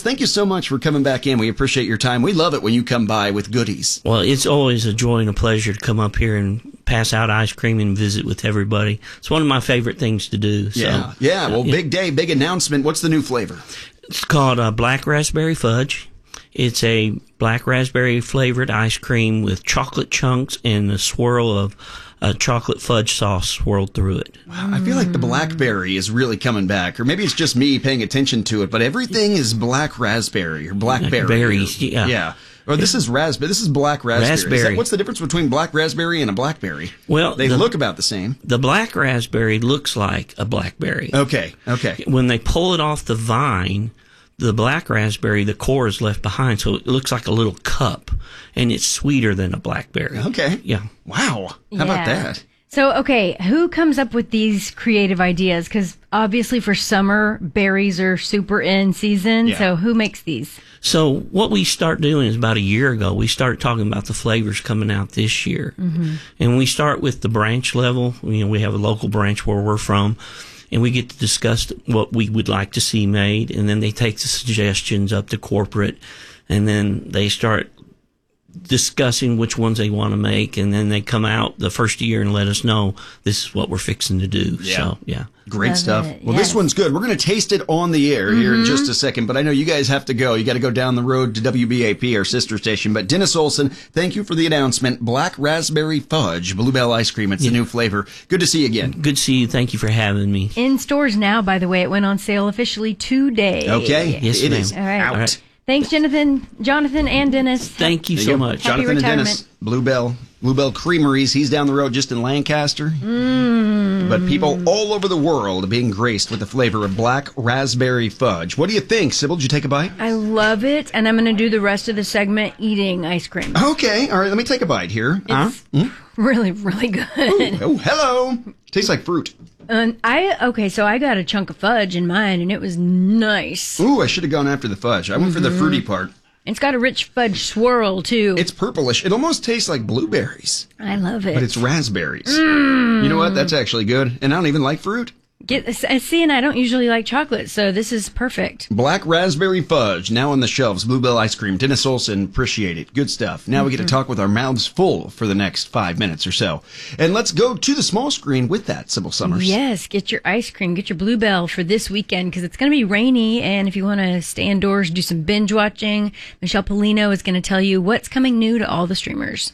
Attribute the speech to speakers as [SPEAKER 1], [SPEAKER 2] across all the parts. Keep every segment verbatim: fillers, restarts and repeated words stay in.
[SPEAKER 1] thank you so much for coming back in. We appreciate your time. We love it when you come by with goodies.
[SPEAKER 2] Well, it's always a joy and a pleasure to come up here and pass out ice cream and visit with everybody. It's one of my favorite things to do. So,
[SPEAKER 1] yeah, yeah. Well,
[SPEAKER 2] uh,
[SPEAKER 1] big day, big announcement. What's the new flavor?
[SPEAKER 2] It's called uh, Black Raspberry Fudge. It's a black raspberry flavored ice cream with chocolate chunks and a swirl of uh, chocolate fudge sauce swirled through it.
[SPEAKER 1] Wow, I feel like the blackberry is really coming back, or maybe it's just me paying attention to it, but everything is black raspberry or blackberry.
[SPEAKER 2] Berries, yeah.
[SPEAKER 1] Yeah. Or this is raspberry. This is black raspberry.
[SPEAKER 2] Raspberry.
[SPEAKER 1] Is that, what's the difference between black raspberry and a blackberry?
[SPEAKER 2] Well,
[SPEAKER 1] they
[SPEAKER 2] the,
[SPEAKER 1] look about the same.
[SPEAKER 2] The black raspberry looks like a blackberry.
[SPEAKER 1] Okay, okay.
[SPEAKER 2] When they pull it off the vine, the black raspberry, the core is left behind, so it looks like a little cup, and it's sweeter than a blackberry.
[SPEAKER 1] Okay.
[SPEAKER 2] Yeah.
[SPEAKER 1] Wow. How
[SPEAKER 3] yeah.
[SPEAKER 1] about that?
[SPEAKER 3] So, okay, who comes up with these creative ideas? Because obviously for summer, berries are super in season,
[SPEAKER 1] Yeah.
[SPEAKER 3] so who makes these?
[SPEAKER 2] So what we start doing is about a year ago, we started talking about the flavors coming out this year. Mm-hmm. And we start with the branch level. You know, we have a local branch where we're from, and we get to discuss what we would like to see made, and then they take the suggestions up to corporate, and then they start discussing which ones they want to make, and then they come out the first year and let us know this is what we're fixing to do.
[SPEAKER 1] Yeah.
[SPEAKER 2] So, yeah.
[SPEAKER 1] Great
[SPEAKER 3] Love
[SPEAKER 1] stuff.
[SPEAKER 3] it.
[SPEAKER 1] Well,
[SPEAKER 3] Yes.
[SPEAKER 1] this one's good. We're going to taste it on the air here
[SPEAKER 3] Mm-hmm.
[SPEAKER 1] in just a second, but I know you guys have to go. You got to go down the road to W B A P, our sister station. But Dennis Olson, thank you for the announcement. Black Raspberry Fudge, Bluebell Ice Cream. It's
[SPEAKER 2] Yeah.
[SPEAKER 1] the new flavor. Good to see you again.
[SPEAKER 2] Good to see you. Thank you for having me.
[SPEAKER 3] In stores now, by the way. It went on sale officially today.
[SPEAKER 1] Okay?
[SPEAKER 2] Yes,
[SPEAKER 1] it
[SPEAKER 2] ma'am.
[SPEAKER 1] is
[SPEAKER 3] All right.
[SPEAKER 1] out.
[SPEAKER 2] All right.
[SPEAKER 3] Thanks, Jonathan, Jonathan, and Dennis.
[SPEAKER 2] Thank you
[SPEAKER 1] There
[SPEAKER 2] so
[SPEAKER 1] go.
[SPEAKER 2] much.
[SPEAKER 3] Happy
[SPEAKER 1] Jonathan and
[SPEAKER 3] retirement.
[SPEAKER 1] Dennis, Bluebell, Bluebell Creameries. He's down the road just in Lancaster.
[SPEAKER 3] Mm.
[SPEAKER 1] But people all over the world are being graced with the flavor of Black Raspberry Fudge. What do you think, Sybil? Did you take a bite?
[SPEAKER 3] I love it, and I'm going to do the rest of the segment eating ice cream.
[SPEAKER 1] Okay. All right. Let me take a bite here. Huh?
[SPEAKER 3] It's really, really good.
[SPEAKER 1] Oh, hello. Tastes like fruit.
[SPEAKER 3] Um, I okay, so I got a chunk of fudge in mine, and it was nice.
[SPEAKER 1] Ooh, I should have gone after the fudge. I went for the fruity part.
[SPEAKER 3] It's got a rich fudge swirl too.
[SPEAKER 1] It's purplish. It almost tastes like blueberries,
[SPEAKER 3] I love it.
[SPEAKER 1] but it's raspberries. You know what? That's actually good. And I don't even like fruit.
[SPEAKER 3] Get this, I see, and I don't usually like chocolate, so this is perfect.
[SPEAKER 1] Black Raspberry Fudge, now on the shelves. Bluebell Ice Cream. Dennis Olson, appreciate it. Good stuff. Now we get to talk with our mouths full for the next five minutes or so. And let's go to the small screen with that, Sybil Summers.
[SPEAKER 3] Yes, get your ice cream, get your Bluebell for this weekend because it's going to be rainy, and if you want to stay indoors, do some binge watching, Michelle Polino is going to tell you what's coming new to all the streamers.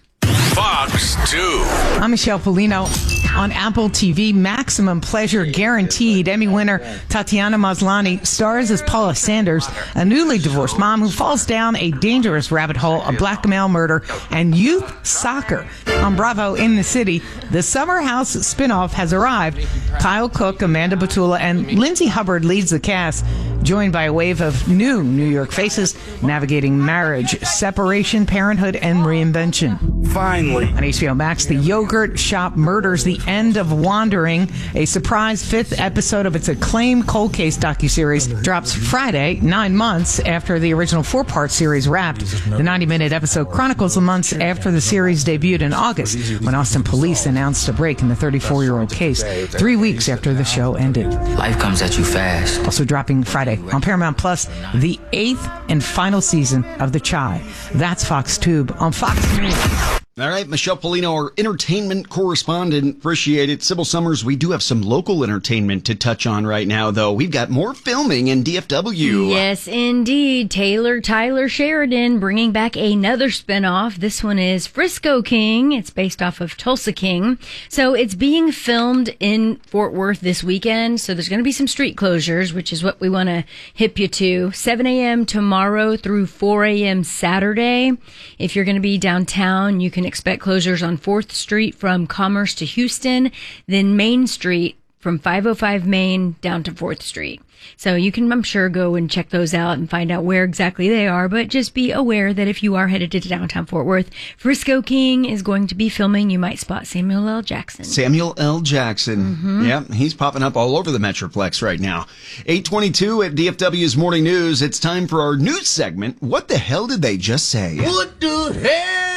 [SPEAKER 4] Fox two.
[SPEAKER 5] I'm Michelle Polino. On Apple T V, Maximum Pleasure Guaranteed. Emmy winner Tatiana Maslany stars as Paula Sanders, a newly divorced mom who falls down a dangerous rabbit hole of blackmail murder and youth soccer. On Bravo in the City, the Summer House spinoff has arrived. Kyle Cook, Amanda Batula, and Lindsay Hubbard leads the cast, joined by a wave of new New York faces navigating marriage, separation, parenthood, and reinvention.
[SPEAKER 4] Finally.
[SPEAKER 5] On H B O Max, The Yogurt Shop Murders: The End of Wandering, a surprise fifth episode of its acclaimed cold case docuseries, drops Friday, nine months after the original four-part series wrapped. The ninety-minute episode chronicles the months after the series debuted in August, when Austin police announced a break in the thirty-four-year-old case, three weeks after the show ended.
[SPEAKER 6] Life comes at you fast.
[SPEAKER 5] Also dropping Friday on Paramount Plus, the eighth and final season of The Chi. That's Fox Tube on Fox News.
[SPEAKER 1] All right, Michelle Polino, our entertainment correspondent. Appreciate it. Sybil Summers, we do have some local entertainment to touch on right now, though. We've got more filming in D F W.
[SPEAKER 3] Yes, indeed. Taylor Tyler Sheridan bringing back another spinoff. This one is Frisco King. It's based off of Tulsa King. So it's being filmed in Fort Worth this weekend. So there's going to be some street closures, which is what we want to hip you to. seven a.m. tomorrow through four a.m. Saturday. If you're going to be downtown, you can expect closures on fourth Street from Commerce to Houston, then Main Street from five oh five Main down to fourth Street. So you can, I'm sure, go and check those out and find out where exactly they are, but just be aware that if you are headed to downtown Fort Worth, Frisco King is going to be filming. You might spot Samuel L. Jackson.
[SPEAKER 1] Samuel L. Jackson.
[SPEAKER 3] Mm-hmm.
[SPEAKER 1] Yeah, he's popping up all over the Metroplex right now. eight twenty-two at D F W's Morning News. It's time for our news segment. What the hell did they just say?
[SPEAKER 7] What the hell?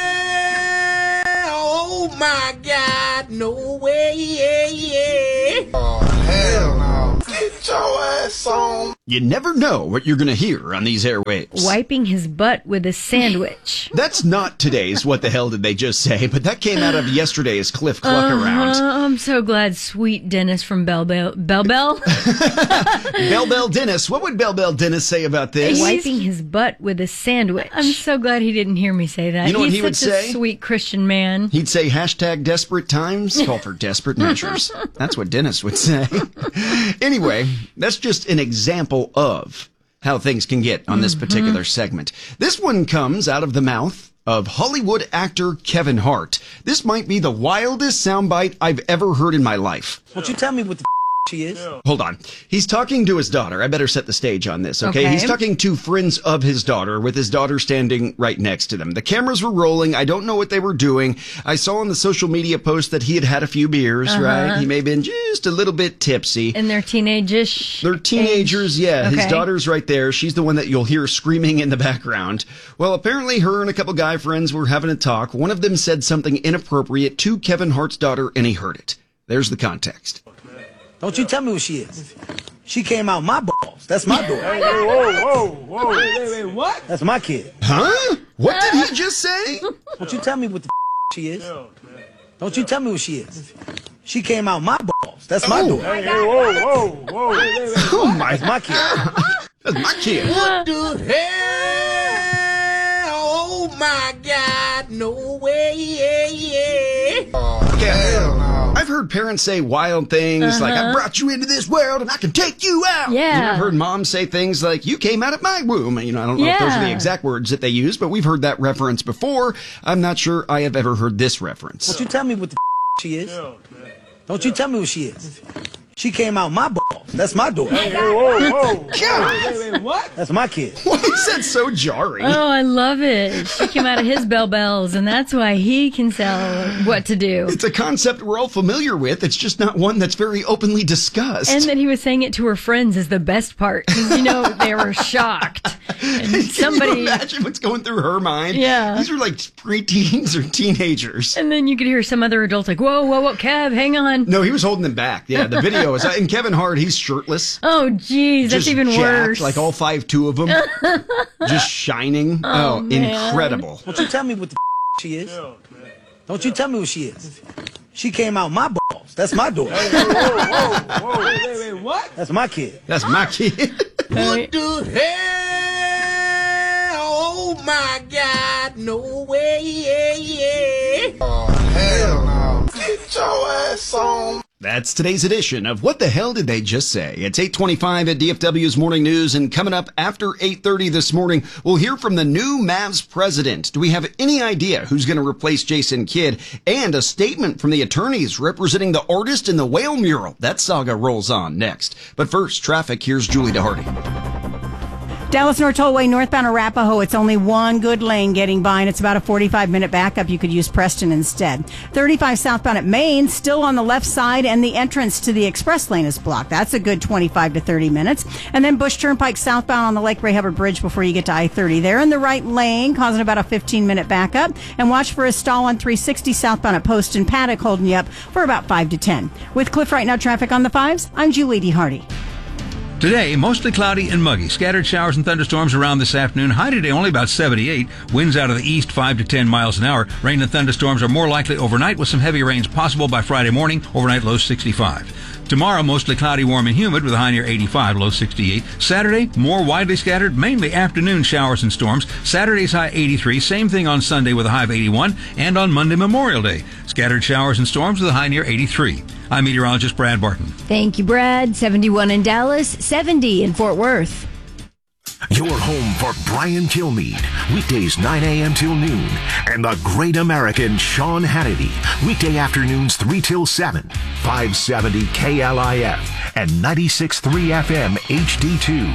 [SPEAKER 7] Oh my God, no way, yeah, yeah. Oh, hell no. Get your ass on.
[SPEAKER 1] You never know what you're going to hear on these airwaves.
[SPEAKER 3] Wiping his butt with a sandwich.
[SPEAKER 1] That's not today's What the Hell Did They Just Say, but that came out of yesterday's Cliff Cluck
[SPEAKER 3] Uh-huh.
[SPEAKER 1] Around.
[SPEAKER 3] I'm so glad sweet Dennis from Bell Bell. Bell Bell?
[SPEAKER 1] Bell Bell Dennis. What would Bell Bell Dennis say about this?
[SPEAKER 3] Wiping his butt with a sandwich. I'm so glad he didn't hear me say that.
[SPEAKER 1] You know what
[SPEAKER 3] He's
[SPEAKER 1] he would
[SPEAKER 3] such
[SPEAKER 1] say?
[SPEAKER 3] a sweet Christian man.
[SPEAKER 1] He'd say hashtag desperate times, call for desperate measures. That's what Dennis would say. Anyway, that's just an example of how things can get on this particular mm-hmm. segment. This one comes out of the mouth of Hollywood actor Kevin Hart. This might be the wildest soundbite I've ever heard in my life.
[SPEAKER 8] Won't you tell me what the she is?
[SPEAKER 1] Hold on. He's talking to his daughter. I better set the stage on this, okay?
[SPEAKER 3] Okay.
[SPEAKER 1] He's talking to friends of his daughter with his daughter standing right next to them. The cameras were rolling. I don't know what they were doing. I saw on the social media post that he had had a few beers, uh-huh. right? He may have been just a little bit tipsy.
[SPEAKER 3] And they're teenage-ish?
[SPEAKER 1] They're teenagers, age. yeah.
[SPEAKER 3] Okay.
[SPEAKER 1] His daughter's right there. She's the one that you'll hear screaming in the background. Well, apparently her and a couple guy friends were having a talk. One of them said something inappropriate to Kevin Hart's daughter, and he heard it. There's the context.
[SPEAKER 8] Don't you tell me what she is. She came out my balls. That's my daughter.
[SPEAKER 7] Hey, whoa, whoa, whoa. Wait, wait, wait, what?
[SPEAKER 8] That's my kid.
[SPEAKER 1] Huh? What did he just say?
[SPEAKER 8] Don't you tell me what the she is. Don't you tell me what she is. She came out my balls. That's my
[SPEAKER 1] oh.
[SPEAKER 8] daughter.
[SPEAKER 7] Hey, whoa, whoa, whoa. Wait, wait, wait,
[SPEAKER 1] oh, my.
[SPEAKER 8] That's my kid.
[SPEAKER 1] That's my kid.
[SPEAKER 7] What the hell? Oh, my God. No way. Yeah, yeah.
[SPEAKER 1] Okay. Hell no. I've heard parents say wild things uh-huh. like, I brought you into this world and I can take you out.
[SPEAKER 3] Yeah.
[SPEAKER 1] You know, I've heard moms say things like, you came out of my womb. You know, I don't know
[SPEAKER 3] yeah.
[SPEAKER 1] if those are the exact words that they use, but we've heard that reference before. I'm not sure I have ever heard this reference.
[SPEAKER 8] Don't you tell me what the she is. Don't you tell me what she is. She came out my balls. That's my daughter.
[SPEAKER 7] Hey, whoa, whoa.
[SPEAKER 1] God.
[SPEAKER 7] Wait, wait, wait, what?
[SPEAKER 8] That's my kid.
[SPEAKER 1] Why is that so jarring?
[SPEAKER 3] Oh, I love it. She came out of his bell bells, and that's why he can tell what to do.
[SPEAKER 1] It's a concept we're all familiar with. It's just not one that's very openly discussed.
[SPEAKER 3] And that he was saying it to her friends is the best part. Because, you know, they were shocked. And
[SPEAKER 1] Can
[SPEAKER 3] somebody.
[SPEAKER 1] you imagine what's going through her mind?
[SPEAKER 3] Yeah.
[SPEAKER 1] These are like preteens or teenagers.
[SPEAKER 3] And then you could hear some other adult like, whoa, whoa, whoa, Kev, hang on.
[SPEAKER 1] No, he was holding them back. Yeah, the video is. And Kevin Hart, he's shirtless.
[SPEAKER 3] Oh, geez, that's
[SPEAKER 1] just
[SPEAKER 3] even
[SPEAKER 1] jacked,
[SPEAKER 3] worse.
[SPEAKER 1] Like all five, two of them, just shining.
[SPEAKER 3] Oh,
[SPEAKER 1] Oh,
[SPEAKER 3] man.
[SPEAKER 1] incredible!
[SPEAKER 8] Don't you tell me what the she is. Don't you tell me what she is. She came out my balls. That's my daughter.
[SPEAKER 7] Hey, whoa, whoa, whoa. Wait, wait, wait, what?
[SPEAKER 8] That's my kid.
[SPEAKER 1] That's my kid.
[SPEAKER 7] What the hell? Oh, my God. No way. Yeah, yeah. Oh, hell no. Get your ass on.
[SPEAKER 1] That's today's edition of What the Hell Did They Just Say? It's eight twenty-five at D F W's Morning News, and coming up after eight thirty this morning, we'll hear from the new Mavs president. Do we have any idea who's going to replace Jason Kidd? And a statement from the attorneys representing the artist in the whale mural. That saga rolls on next. But first, traffic. Here's Julie DeHardy.
[SPEAKER 9] Dallas North Tollway, northbound Arapahoe, it's only one good lane getting by, and it's about a forty-five minute backup. You could use Preston instead. thirty-five southbound at Maine, still on the left side, and the entrance to the express lane is blocked. That's a good twenty-five to thirty minutes. And then Bush Turnpike southbound on the Lake Ray Hubbard Bridge before you get to I thirty. There in the right lane, causing about a fifteen minute backup. And watch for a stall on three sixty southbound at Post and Paddock, holding you up for about five to ten. With Cliff Right Now traffic on the fives, I'm Julie DeHardy.
[SPEAKER 10] Today, mostly cloudy and muggy. Scattered showers and thunderstorms around this afternoon. High today only about seventy-eight. Winds out of the east five to ten miles an hour. Rain and thunderstorms are more likely overnight with some heavy rains possible by Friday morning. Overnight low sixty-five. Tomorrow, mostly cloudy, warm, and humid with a high near eighty-five, low sixty-eight. Saturday, more widely scattered, mainly afternoon showers and storms. Saturday's high eighty-three. Same thing on Sunday with a high of eighty-one. And on Monday, Memorial Day, scattered showers and storms with a high near eighty-three. I'm meteorologist Brad Barton.
[SPEAKER 3] Thank you, Brad. seventy-one in Dallas, seventy in Fort Worth.
[SPEAKER 11] Your home for Brian Kilmeade, weekdays nine a.m. till noon, and the great American Sean Hannity, weekday afternoons three till seven, five seventy K L I F and ninety-six point three F M H D two.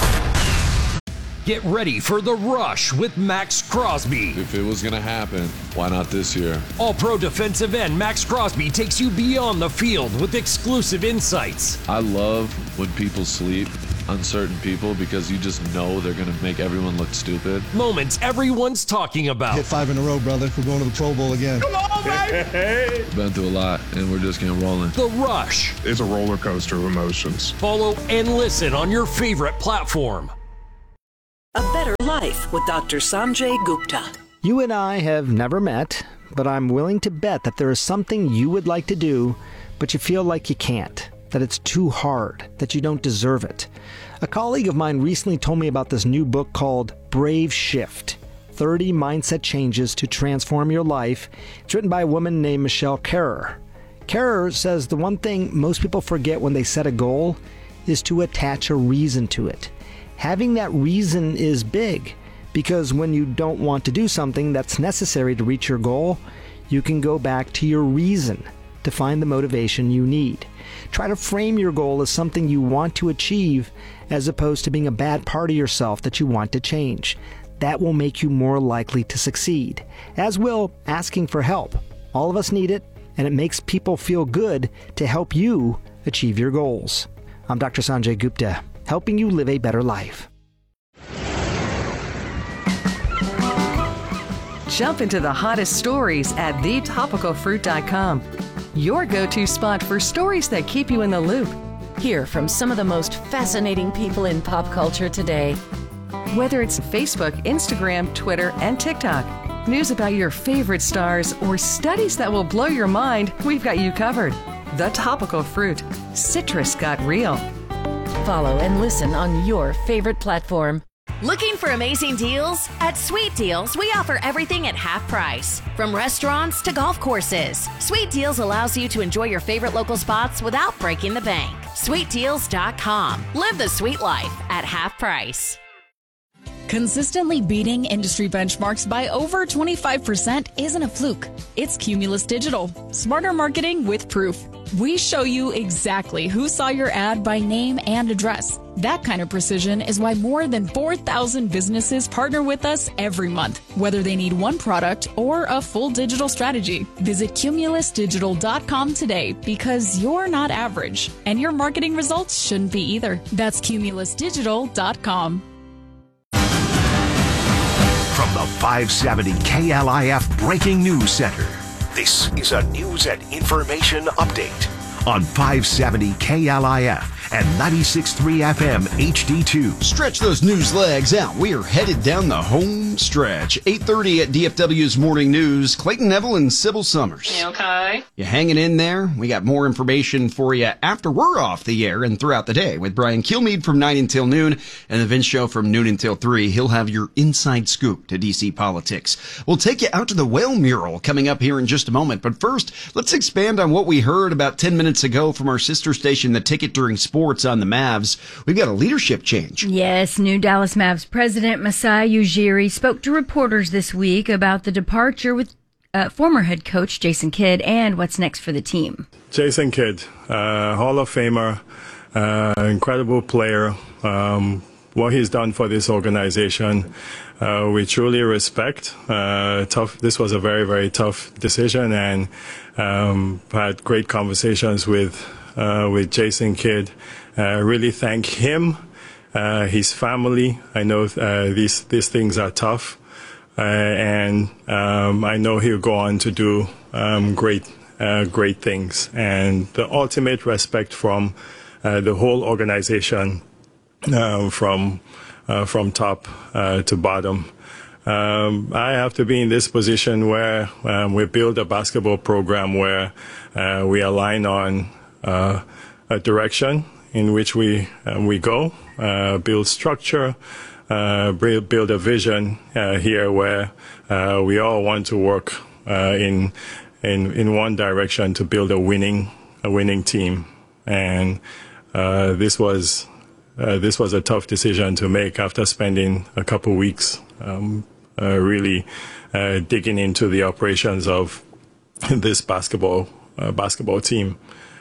[SPEAKER 12] Get ready for The Rush with Max Crosby.
[SPEAKER 13] If it was going to happen, why not this year?
[SPEAKER 12] All-Pro defensive end Max Crosby takes you beyond the field with exclusive insights.
[SPEAKER 13] I love when people sleep on certain people because you just know they're going to make everyone look stupid.
[SPEAKER 12] Moments everyone's talking about.
[SPEAKER 14] Hit five in a row, brother. We're going to the Pro Bowl again.
[SPEAKER 13] Come on, baby! Been through a lot, and we're just getting rolling.
[SPEAKER 12] The Rush.
[SPEAKER 15] It's a roller coaster of emotions.
[SPEAKER 12] Follow and listen on your favorite platform.
[SPEAKER 16] A Better Life with Doctor Sanjay Gupta.
[SPEAKER 17] You and I have never met, but I'm willing to bet that there is something you would like to do, but you feel like you can't, that it's too hard, that you don't deserve it. A colleague of mine recently told me about this new book called Brave Shift, thirty Mindset Changes to Transform Your Life. It's written by a woman named Michelle Kerrer. Kerrer says the one thing most people forget when they set a goal is to attach a reason to it. Having that reason is big, because when you don't want to do something that's necessary to reach your goal, you can go back to your reason to find the motivation you need. Try to frame your goal as something you want to achieve as opposed to being a bad part of yourself that you want to change. That will make you more likely to succeed, as will asking for help. All of us need it, and it makes people feel good to help you achieve your goals. I'm Doctor Sanjay Gupta, helping you live a better life.
[SPEAKER 18] Jump into the hottest stories at the topical fruit dot com. Your go-to spot for stories that keep you in the loop.
[SPEAKER 19] Hear from some of the most fascinating people in pop culture today.
[SPEAKER 18] Whether it's Facebook, Instagram, Twitter, and TikTok, news about your favorite stars, or studies that will blow your mind, we've got you covered. The Topical Fruit. Citrus got real.
[SPEAKER 19] Follow and listen on your favorite platform.
[SPEAKER 20] Looking for amazing deals? At Sweet Deals, we offer everything at half price. From restaurants to golf courses, Sweet Deals allows you to enjoy your favorite local spots without breaking the bank. sweet deals dot com. Live the sweet life at half price.
[SPEAKER 21] Consistently beating industry benchmarks by over twenty-five percent isn't a fluke. It's Cumulus Digital. Smarter marketing with proof. We show you exactly who saw your ad by name and address. That kind of precision is why more than four thousand businesses partner with us every month, whether they need one product or a full digital strategy. Visit Cumulus Digital dot com today, because you're not average, and your marketing results shouldn't be either. That's Cumulus Digital dot com.
[SPEAKER 11] From the five seventy K L I F Breaking News Center, this is a news and information update on five seventy K L I F and ninety-six point three F M H D two.
[SPEAKER 1] Stretch those news legs out. We are headed down the home stretch. eight thirty at D F W's Morning News. Clayton Neville and Sybil Summers.
[SPEAKER 22] You okay?
[SPEAKER 1] You hanging in there? We got more information for you after we're off the air and throughout the day with Brian Kilmeade from nine until noon and the Vince Show from noon until three. He'll have your inside scoop to D C politics. We'll take you out to the whale mural coming up here in just a moment. But first, let's expand on what we heard about ten minutes ago from our sister station, The Ticket, during sports on the Mavs. We've got a leadership change.
[SPEAKER 3] Yes, new Dallas Mavs president Masai Ujiri spoke to reporters this week about the departure with uh, former head coach Jason Kidd and what's next for the team.
[SPEAKER 23] Jason Kidd, uh, Hall of Famer, uh, incredible player. Um, what he's done for this organization, uh, we truly respect. Uh, tough. This was a very, very tough decision, and um, had great conversations with uh, with Jason Kidd. Uh, really thank him, uh, his family. I know uh, these these things are tough, uh, and um, I know he'll go on to do um, great uh, great things. And the ultimate respect from uh, the whole organization, uh, from uh, from top uh, to bottom. Um, I have to be in this position where um, we build a basketball program where uh, we align on uh, a direction in which we uh, we go, uh, build structure, uh, build, build a vision uh, here where uh, we all want to work uh, in in in one direction to build a winning a winning team. And uh, this was uh, this was a tough decision to make after spending a couple weeks um, uh, really uh, digging into the operations of this basketball uh, basketball team.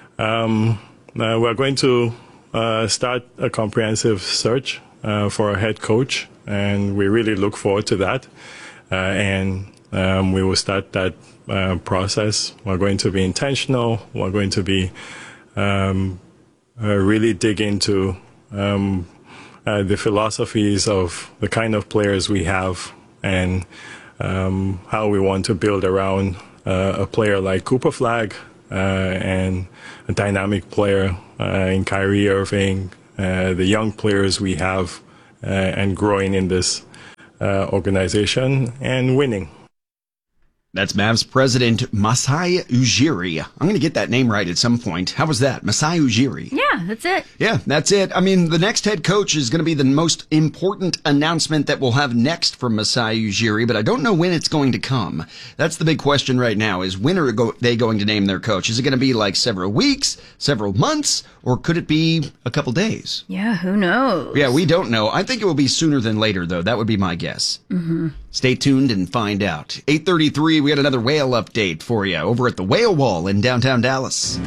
[SPEAKER 23] Um, uh, we're going to Uh, start a comprehensive search uh, for a head coach, and we really look forward to that. Uh, and um, we will start that uh, process. We're going to be intentional. We're going to be um, uh, really dig into um, uh, the philosophies of the kind of players we have and um, how we want to build around uh, a player like Cooper Flagg uh, and a dynamic player uh, in Kyrie Irving, uh, the young players we have, uh, and growing in this uh, organization and winning.
[SPEAKER 1] That's Mavs president Masai Ujiri. I'm going to get that name right at some point. How was that? Masai Ujiri.
[SPEAKER 3] Yeah, that's it.
[SPEAKER 1] Yeah, that's it. I mean, the next head coach is going to be the most important announcement that we'll have next from Masai Ujiri, but I don't know when it's going to come. That's the big question right now, is when are they going to name their coach? Is it going to be like several weeks, several months, or could it be a couple days?
[SPEAKER 3] Yeah, who knows?
[SPEAKER 1] Yeah, we don't know. I think it will be sooner than later, though. That would be my guess.
[SPEAKER 3] Mm-hmm.
[SPEAKER 1] Stay tuned and find out. eight thirty-three, we got another whale update for you over at the Whale Wall in downtown Dallas.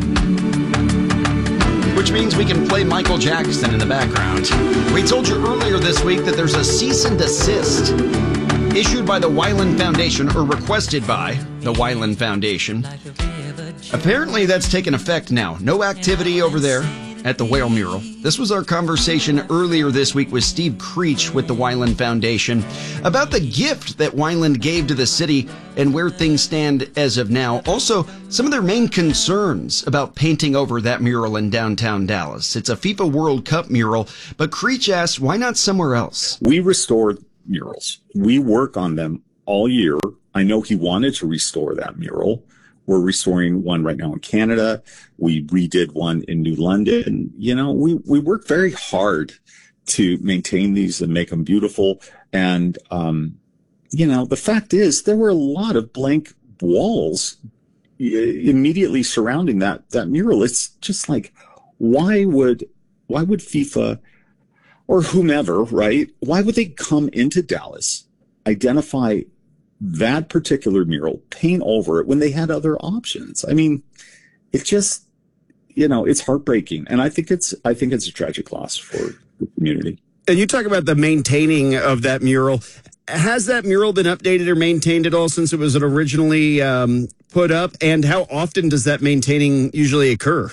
[SPEAKER 1] Which means we can play Michael Jackson in the background. We told you earlier this week that there's a cease and desist issued by the Weiland Foundation, or requested by the Weiland Foundation. Apparently that's taken effect now. No activity over there at the Whale Mural. This was our conversation earlier this week with Steve Creech with the Weiland Foundation about the gift that Weiland gave to the city and where things stand as of now. Also, some of their main concerns about painting over that mural in downtown Dallas. It's a FIFA World Cup mural, but Creech asks, why not somewhere else?
[SPEAKER 2] We restore murals. We work on them all year. I know he wanted to restore that mural. We're restoring one right now in Canada. We redid one in New London. You know, we, we work very hard to maintain these and make them beautiful. And, um, you know, the fact is there were a lot of blank walls immediately surrounding that, that mural. It's just like, why would, why would FIFA or whomever, right? Why would they come into Dallas, identify that particular mural, paint over it when they had other options? I mean, it just, you know, it's heartbreaking. And I think it's, I think it's a tragic loss for the community.
[SPEAKER 1] And you talk about the maintaining of that mural. Has that mural been updated or maintained at all since it was originally um, put up? And how often does that maintaining usually occur?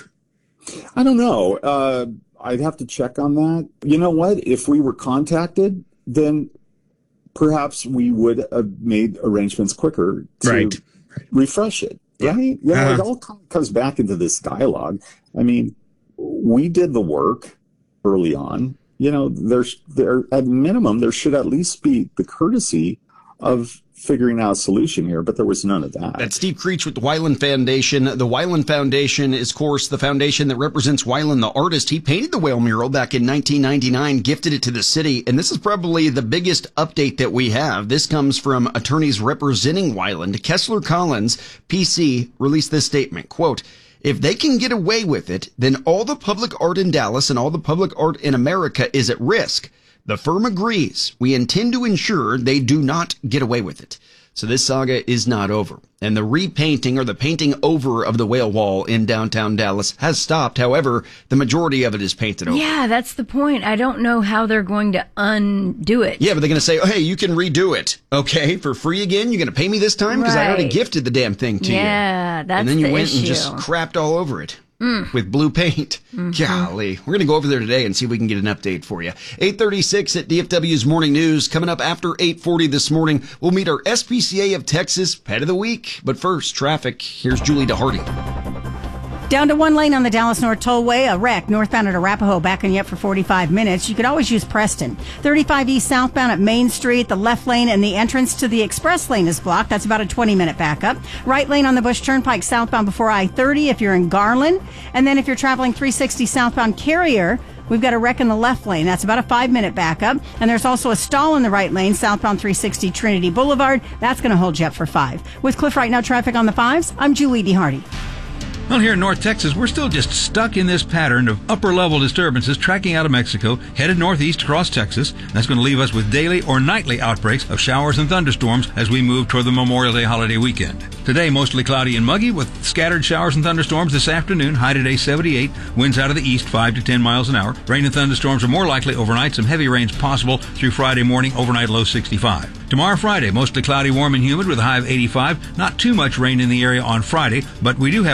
[SPEAKER 2] I don't know. Uh, I'd have to check on that. You know what? If we were contacted, then perhaps we would have made arrangements quicker to right. refresh it. Right? You know, uh-huh. It all comes back into this dialogue. I mean, we did the work early on. You know, there's there at minimum there should at least be the courtesy of figuring out a solution here, but there was none of that.
[SPEAKER 1] That's Steve Creech with the Weiland Foundation. The Weiland Foundation is, of course, the foundation that represents Weiland, the artist. He painted the whale mural back in nineteen ninety-nine, gifted it to the city, and this is probably the biggest update that we have. This comes from attorneys representing Weiland. Kessler Collins, P C, released this statement, quote, "If they can get away with it, then all the public art in Dallas and all the public art in America is at risk. The firm agrees. We intend to ensure they do not get away with it." So this saga is not over. And the repainting or the painting over of the Whale Wall in downtown Dallas has stopped. However, the majority of it is painted over.
[SPEAKER 3] Yeah, that's the point. I don't know how they're going to undo it.
[SPEAKER 1] Yeah, but they're going to say, oh, hey, you can redo it. Okay, for free again? You're going to pay me this time? Because right. I already gifted the damn thing to
[SPEAKER 3] yeah,
[SPEAKER 1] you.
[SPEAKER 3] Yeah, that's
[SPEAKER 1] And then you
[SPEAKER 3] the
[SPEAKER 1] went
[SPEAKER 3] issue.
[SPEAKER 1] and just crapped all over it. Mm. With blue paint. Mm-hmm. Golly. We're going to go over there today and see if we can get an update for you. eight thirty-six at D F W's Morning News. Coming up after eight forty this morning, we'll meet our S P C A of Texas Pet of the Week. But first, traffic. Here's Julie DeHardy.
[SPEAKER 9] Down to one lane on the Dallas North Tollway, a wreck northbound at Arapahoe, backing you up for forty-five minutes. You could always use Preston. thirty-five East southbound at Main Street, the left lane and the entrance to the express lane is blocked. That's about a twenty minute backup. Right lane on the Bush Turnpike southbound before I thirty if you're in Garland. And then if you're traveling three sixty southbound Carrier, we've got a wreck in the left lane. That's about a five minute backup. And there's also a stall in the right lane, southbound three sixty Trinity Boulevard. That's going to hold you up for five. With Cliff Right Now traffic on the fives, I'm Julie DeHardy.
[SPEAKER 10] Well, here in North Texas, we're still just stuck in this pattern of upper-level disturbances tracking out of Mexico, headed northeast across Texas. That's going to leave us with daily or nightly outbreaks of showers and thunderstorms as we move toward the Memorial Day holiday weekend. Today, mostly cloudy and muggy with scattered showers and thunderstorms this afternoon. High today, seventy-eight. Winds out of the east, five to ten miles an hour. Rain and thunderstorms are more likely overnight. Some heavy rains possible through Friday morning. Overnight low sixty-five. Tomorrow, Friday, mostly cloudy, warm, and humid with a high of eighty-five. Not too much rain in the area on Friday, but we do have widely scattered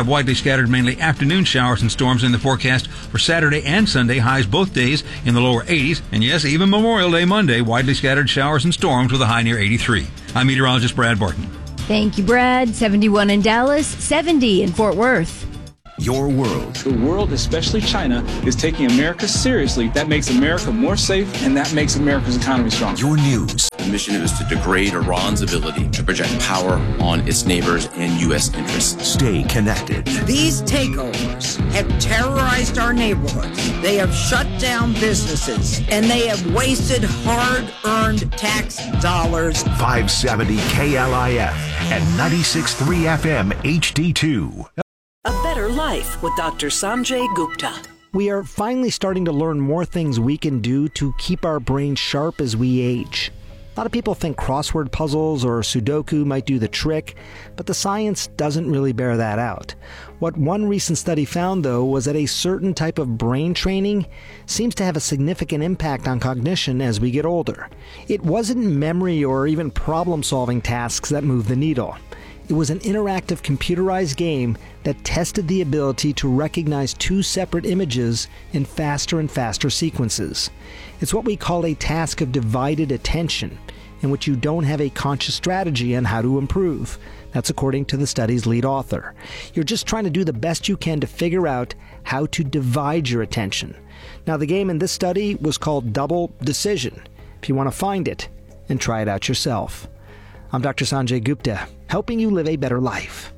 [SPEAKER 10] scattered mainly afternoon showers and storms in the forecast for Saturday and Sunday. Highs both days in the lower eighties. And yes, even Memorial Day Monday, widely scattered showers and storms with a high near eighty-three. I'm meteorologist Brad Barton.
[SPEAKER 3] Thank you, Brad. seventy-one in Dallas, seventy in Fort Worth.
[SPEAKER 4] Your world.
[SPEAKER 6] The world, especially China, is taking America seriously. That makes America more safe, and that makes America's economy stronger.
[SPEAKER 4] Your news.
[SPEAKER 22] The mission is to degrade Iran's ability to project power on its neighbors and U S interests.
[SPEAKER 4] Stay connected.
[SPEAKER 24] These takeovers have terrorized our neighborhoods. They have shut down businesses, and they have wasted hard-earned tax dollars.
[SPEAKER 11] five seventy K L I F and ninety-six point three F M H D two.
[SPEAKER 16] A Better Life with Doctor Sanjay Gupta.
[SPEAKER 17] We are finally starting to learn more things we can do to keep our brains sharp as we age. A lot of people think crossword puzzles or Sudoku might do the trick, but the science doesn't really bear that out. What one recent study found, though, was that a certain type of brain training seems to have a significant impact on cognition as we get older. It wasn't memory or even problem-solving tasks that moved the needle. It was an interactive computerized game that tested the ability to recognize two separate images in faster and faster sequences. It's what we call a task of divided attention, in which you don't have a conscious strategy on how to improve. That's according to the study's lead author. You're just trying to do the best you can to figure out how to divide your attention. Now, the game in this study was called Double Decision, if you want to find it and try it out yourself. I'm Doctor Sanjay Gupta, helping you live a better life.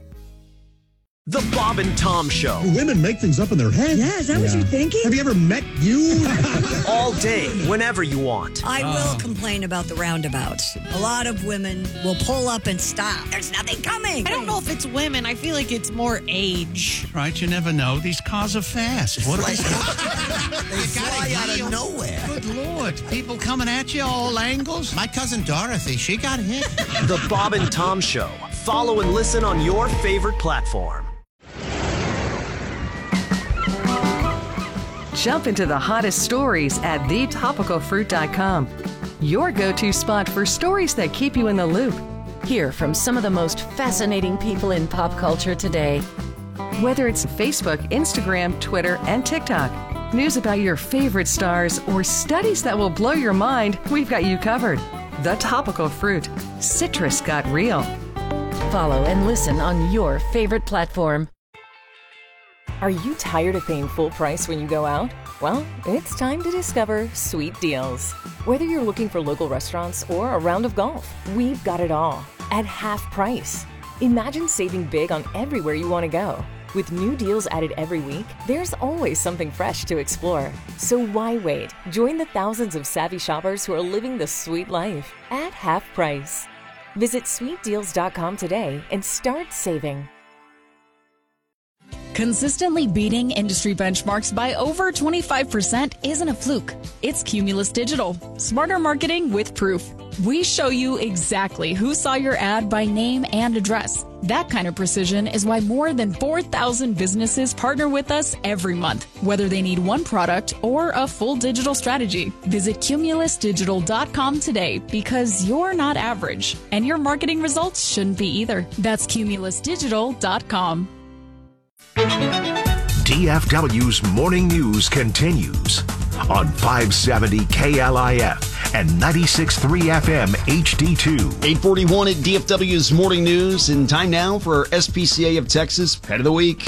[SPEAKER 12] The Bob and Tom Show.
[SPEAKER 14] Women make things up in their head.
[SPEAKER 24] Yeah, is that yeah. what you're thinking?
[SPEAKER 14] Have you ever met you?
[SPEAKER 12] All day, whenever you want.
[SPEAKER 24] I will complain about the roundabouts. A lot of women will pull up and stop. There's nothing coming.
[SPEAKER 25] I don't know if it's women. I feel like it's more age.
[SPEAKER 26] Right, you never know. These cars are fast. What
[SPEAKER 24] They
[SPEAKER 26] fly
[SPEAKER 24] out of nowhere.
[SPEAKER 26] Good Lord. People coming at you all angles. My cousin Dorothy, she got hit.
[SPEAKER 12] The Bob and Tom Show. Follow and listen on your favorite platform.
[SPEAKER 18] Jump into the hottest stories at the topical fruit dot com. Your go-to spot for stories that keep you in the loop.
[SPEAKER 19] Hear from some of the most fascinating people in pop culture today.
[SPEAKER 18] Whether it's Facebook, Instagram, Twitter, and TikTok, news about your favorite stars, or studies that will blow your mind, we've got you covered. The Topical Fruit. Citrus got real.
[SPEAKER 19] Follow and listen on your favorite platform.
[SPEAKER 27] Are you tired of paying full price when you go out? Well, it's time to discover Sweet Deals. Whether you're looking for local restaurants or a round of golf, we've got it all at half price. Imagine saving big on everywhere you want to go. With new deals added every week, there's always something fresh to explore. So why wait? Join the thousands of savvy shoppers who are living the sweet life at half price. Visit sweet deals dot com today and start saving.
[SPEAKER 21] Consistently beating industry benchmarks by over twenty-five percent isn't a fluke. It's Cumulus Digital. Smarter marketing with proof. We show you exactly who saw your ad by name and address. That kind of precision is why more than four thousand businesses partner with us every month, whether they need one product or a full digital strategy. Visit cumulus digital dot com today because you're not average, and your marketing results shouldn't be either. That's cumulus digital dot com.
[SPEAKER 11] D F W's Morning News continues on five seventy K L I F and ninety-six point three F M H D two.
[SPEAKER 1] eight forty-one at D F W's Morning News, and time now for our S P C A of Texas Pet of the Week.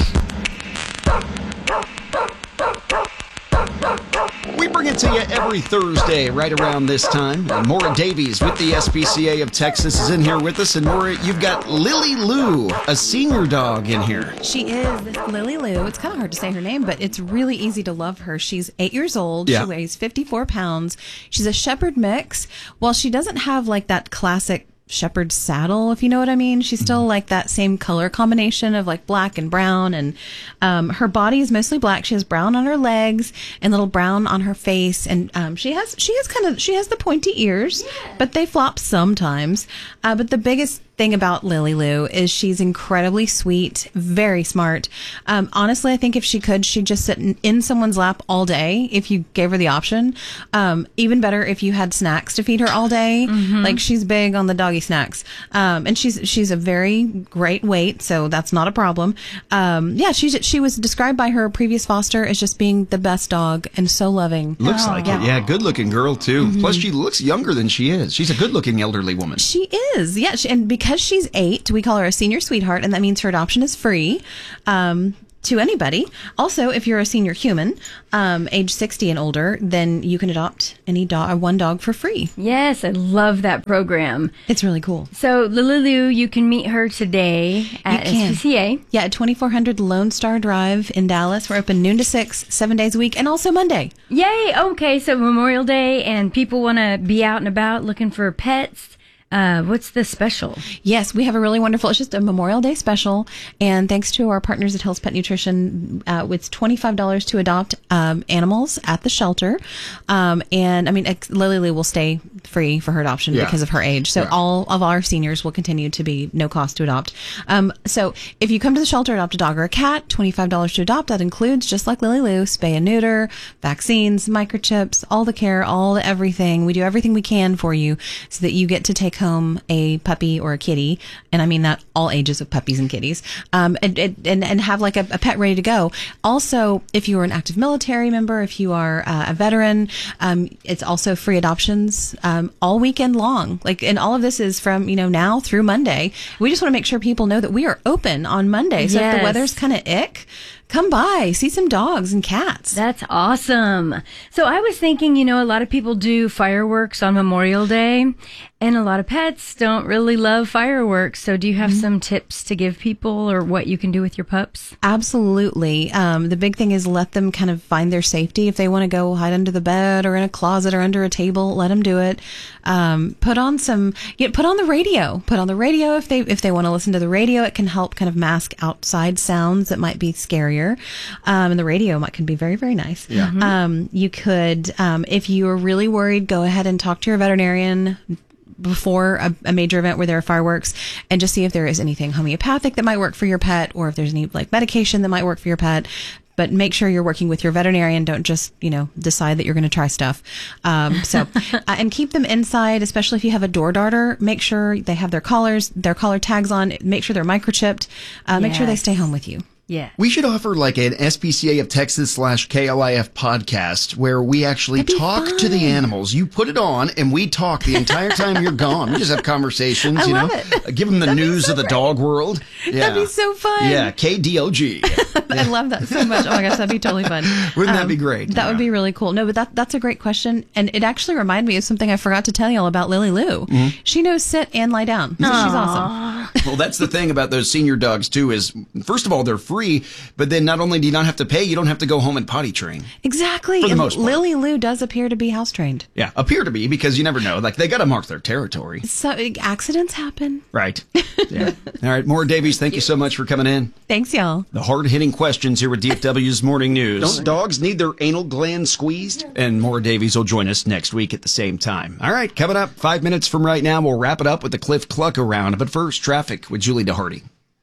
[SPEAKER 1] We bring it to you every Thursday right around this time. And Maura Davies with the S P C A of Texas is in here with us. And Maura, you've got Lily Lou, a senior dog in here.
[SPEAKER 28] She is Lily Lou. It's kind of hard to say her name, but it's really easy to love her. She's eight years old.
[SPEAKER 1] Yeah.
[SPEAKER 28] She weighs fifty-four pounds. She's a shepherd mix. While she doesn't have like that classic shepherd saddle, if you know what I mean. She's still like that same color combination of like black and brown, and um, her body is mostly black. She has brown on her legs and little brown on her face, and um, she has she has kind of she has the pointy ears, but they flop sometimes. Uh, but the biggest thing about Lily Lou is she's incredibly sweet, very smart. Um, honestly, I think if she could, she'd just sit in, in someone's lap all day if you gave her the option. Um, even better if you had snacks to feed her all day. Mm-hmm. Like, she's big on the doggy snacks. Um, and she's she's a very great weight, so that's not a problem. Um, yeah, she she was described by her previous foster as just being the best dog and so loving.
[SPEAKER 1] Looks
[SPEAKER 28] oh,
[SPEAKER 1] like
[SPEAKER 28] yeah.
[SPEAKER 1] it. Yeah, good-looking girl, too.
[SPEAKER 28] Mm-hmm.
[SPEAKER 1] Plus, she looks younger than she is. She's a good-looking elderly woman.
[SPEAKER 28] She is, yeah. She, and because she's eight, we call her a senior sweetheart, and that means her adoption is free um, to anybody. Also, if you're a senior human, um, age sixty and older, then you can adopt any dog, one dog for free.
[SPEAKER 3] Yes, I love that program.
[SPEAKER 28] It's really cool.
[SPEAKER 3] So, Lily Lou, you can meet her today at
[SPEAKER 28] You can.
[SPEAKER 3] S P C A.
[SPEAKER 28] Yeah, at twenty-four hundred Lone Star Drive in Dallas. We're open noon to six, seven days a week, and also Monday.
[SPEAKER 3] Yay! Okay, so Memorial Day, and people want to be out and about looking for pets. Uh, what's the special?
[SPEAKER 28] Yes, we have a really wonderful, it's just a Memorial Day special. And thanks to our partners at Hills Pet Nutrition, uh, it's twenty-five dollars to adopt um, animals at the shelter. Um, and I mean, ex- Lily Lou will stay free for her adoption
[SPEAKER 2] Yeah.
[SPEAKER 28] because of her age. So
[SPEAKER 2] Yeah.
[SPEAKER 28] all of our seniors will continue to be no cost to adopt. Um, so if you come to the shelter, adopt a dog or a cat, twenty-five dollars to adopt. That includes, just like Lily Lou, spay and neuter, vaccines, microchips, all the care, all the everything. We do everything we can for you so that you get to take home a puppy or a kitty, and I mean that all ages of puppies and kitties, um, and, and and have like a, a pet ready to go. Also, if you are an active military member, if you are uh, a veteran, um, it's also free adoptions um, all weekend long. Like, and all of this is from you know now through Monday. We just want to make sure people know that we are open on Monday. So if
[SPEAKER 3] Yes.
[SPEAKER 28] the weather's kind of ick, come by, see some dogs and cats.
[SPEAKER 3] That's awesome. So I was thinking, you know, a lot of people do fireworks on Memorial Day, and a lot of pets don't really love fireworks. So do you have mm-hmm. some tips to give people, or what you can do with your pups?
[SPEAKER 28] Absolutely. Um, the big thing is let them kind of find their safety. If they want to go hide under the bed or in a closet or under a table, let them do it. Um, put on some, you know, put on the radio. Put on the radio if they if they want to listen to the radio. It can help kind of mask outside sounds that might be scarier. Um, and the radio might can be very very nice.
[SPEAKER 2] Yeah. Mm-hmm.
[SPEAKER 28] Um, you could, um, if you are really worried, go ahead and talk to your veterinarian before a, a major event where there are fireworks, and just see if there is anything homeopathic that might work for your pet, or if there's any like medication that might work for your pet. But make sure you're working with your veterinarian. Don't just, you know, decide that you're going to try stuff. Um, so, uh, and keep them inside, especially if you have a door darter. Make sure they have their collars, their collar tags on. Make sure they're microchipped. Uh, make sure they
[SPEAKER 3] Yes.
[SPEAKER 28] stay home with you.
[SPEAKER 3] Yeah.
[SPEAKER 1] We should offer like an S P C A of Texas slash K L I F podcast where we actually talk
[SPEAKER 28] fun.
[SPEAKER 1] to the animals. You put it on and we talk the entire time you're gone. We just have conversations,
[SPEAKER 28] I
[SPEAKER 1] you
[SPEAKER 28] love
[SPEAKER 1] know,
[SPEAKER 28] it.
[SPEAKER 1] give them the news of the dog world. Yeah.
[SPEAKER 28] That'd be so fun.
[SPEAKER 1] Yeah. K D O G.
[SPEAKER 28] I love that so much. Oh my gosh, that'd be totally fun.
[SPEAKER 1] Wouldn't that be great?
[SPEAKER 28] That would be really cool. No, but that that's a great question. And it actually reminded me of something I forgot to tell y'all about Lily Lou.
[SPEAKER 1] Mm-hmm.
[SPEAKER 28] She knows sit and lie down. So she's awesome.
[SPEAKER 1] Well, that's the thing about those senior dogs too is, first of all, they're free, but then not only do you not have to pay, you don't have to go home and potty train.
[SPEAKER 28] Exactly.
[SPEAKER 1] For the
[SPEAKER 28] And
[SPEAKER 1] most part.
[SPEAKER 28] Lily Lou does appear to be house trained.
[SPEAKER 1] Yeah, appear to be, because you never know. Like, they got to mark their territory.
[SPEAKER 28] So accidents happen.
[SPEAKER 1] Right. Yeah. All right, Maura Davies, thank you so much for coming in.
[SPEAKER 28] Thanks, y'all.
[SPEAKER 1] The hard-hitting questions here with D F W's Morning News. Don't dogs need their anal glands squeezed? And Maura Davies will join us next week at the same time. All right, coming up five minutes from right now, we'll wrap it up with the Cliff Cluck around. But first, traffic with Julie DeHardy.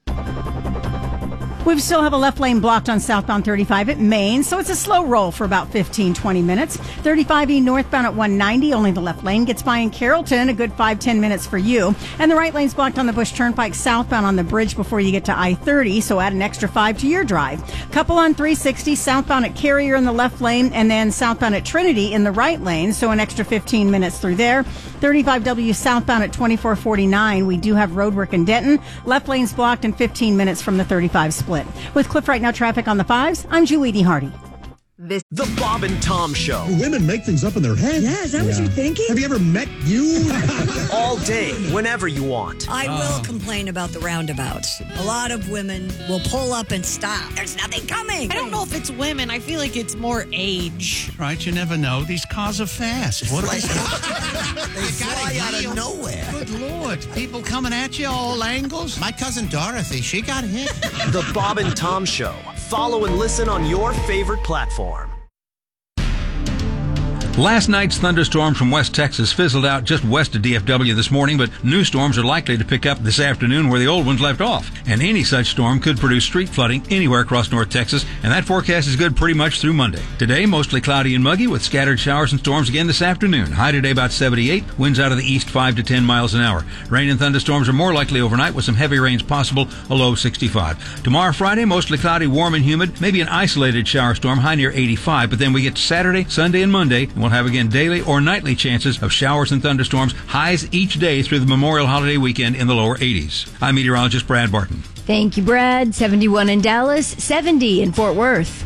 [SPEAKER 9] We still have a left lane blocked on southbound thirty-five at Maine, so it's a slow roll for about fifteen, twenty minutes. thirty-five E northbound at one ninety, only the left lane gets by in Carrollton, a good five, ten minutes for you. And the right lane's blocked on the Bush Turnpike southbound on the bridge before you get to I thirty, so add an extra five to your drive. Couple on three sixty, southbound at Carrier in the left lane, and then southbound at Trinity in the right lane, so an extra fifteen minutes through there. thirty-five W southbound at twenty-four forty-nine, we do have road work in Denton. Left lane's blocked in fifteen minutes from the thirty-five split. With Cliff Right Now traffic on the fives, I'm Julie D. Hardy.
[SPEAKER 5] This the Bob and Tom Show.
[SPEAKER 14] Women make things up in their head.
[SPEAKER 5] Yeah, is that what you're
[SPEAKER 14] thinking? Have you ever met you?
[SPEAKER 5] All day, whenever you want.
[SPEAKER 7] I will complain about the roundabouts. A lot of women will pull up and stop. There's nothing coming.
[SPEAKER 25] I don't know if it's women. I feel like it's more age.
[SPEAKER 26] Right, you never know. These cars are fast. What are they? They fly out of nowhere. Good Lord. People coming at you all angles. My cousin Dorothy, she got hit.
[SPEAKER 5] The Bob and Tom Show. Follow and listen on your favorite platform.
[SPEAKER 2] Last night's thunderstorms from West Texas fizzled out just west of D F W this morning, but new storms are likely to pick up this afternoon where the old ones left off. And any such storm could produce street flooding anywhere across North Texas, and that forecast is good pretty much through Monday. Today, mostly cloudy and muggy with scattered showers and storms again this afternoon. High today about seventy-eight, winds out of the east five to ten miles an hour. Rain and thunderstorms are more likely overnight with some heavy rains possible, a low sixty-five. Tomorrow, Friday, mostly cloudy, warm and humid, maybe an isolated shower storm, high near eighty-five, but then we get to Saturday, Sunday, and Monday, and we'll have again daily or nightly chances of showers and thunderstorms, highs each day through the Memorial Holiday weekend in the lower eighties. I'm meteorologist Brad Barton.
[SPEAKER 3] Thank you, Brad. seventy-one in Dallas, seventy in Fort Worth.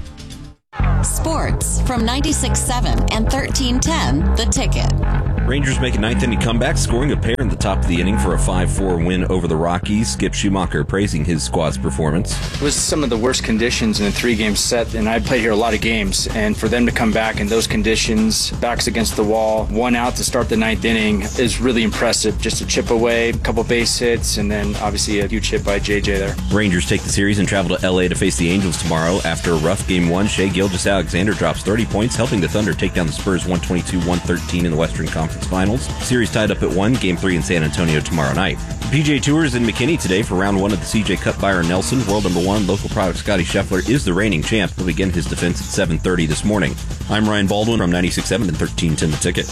[SPEAKER 6] Sports from ninety-six point seven and thirteen ten The Ticket.
[SPEAKER 8] Rangers make a ninth inning comeback, scoring a pair in the top of the inning for a five four win over the Rockies. Skip Schumacher praising his squad's performance.
[SPEAKER 10] It was some of the worst conditions in a three-game set, and I played here a lot of games, and for them to come back in those conditions, backs against the wall, one out to start the ninth inning is really impressive. Just a chip away, a couple base hits, and then obviously a huge hit by J J there.
[SPEAKER 8] Rangers take the series and travel to L A to face the Angels tomorrow. After a rough game one, Shai Gilgeous-Alexander drops thirty points, helping the Thunder take down the Spurs one twenty-two one thirteen in the Western Conference Finals. Series tied up at one, game three in San Antonio tomorrow night. The P G A Tour is in McKinney today for round one of the C J Cup. Byron Nelson, world number one, local product Scotty Scheffler, is the reigning champ. He'll begin his defense at seven thirty this morning. I'm Ryan Baldwin from ninety-six point seven and thirteen ten The Ticket.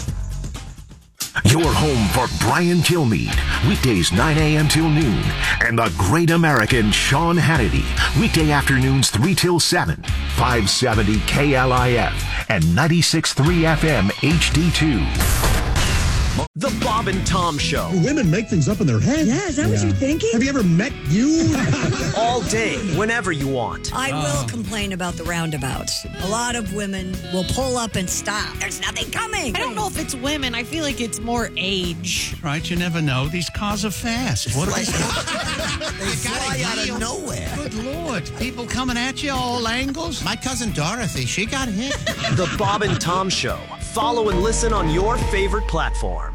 [SPEAKER 11] Your home for Brian Kilmeade, weekdays nine a.m. till noon, and the great American Sean Hannity, weekday afternoons three till seven, five seventy K L I F and ninety-six point three F M H D two.
[SPEAKER 5] The Bob and Tom Show.
[SPEAKER 14] Women make things up in their head.
[SPEAKER 7] Yeah, is that what you're thinking?
[SPEAKER 14] Have you ever met you?
[SPEAKER 5] All day, whenever you want.
[SPEAKER 7] I will complain about the roundabout. A lot of women will pull up and stop. There's nothing coming.
[SPEAKER 25] I don't know if it's women. I feel like it's more age.
[SPEAKER 26] Right, you never know. These cars are fast. What are They fly out of nowhere. Good Lord. People coming at you all angles. My cousin Dorothy, she got hit.
[SPEAKER 5] The Bob and Tom Show. Follow and listen on your favorite platform.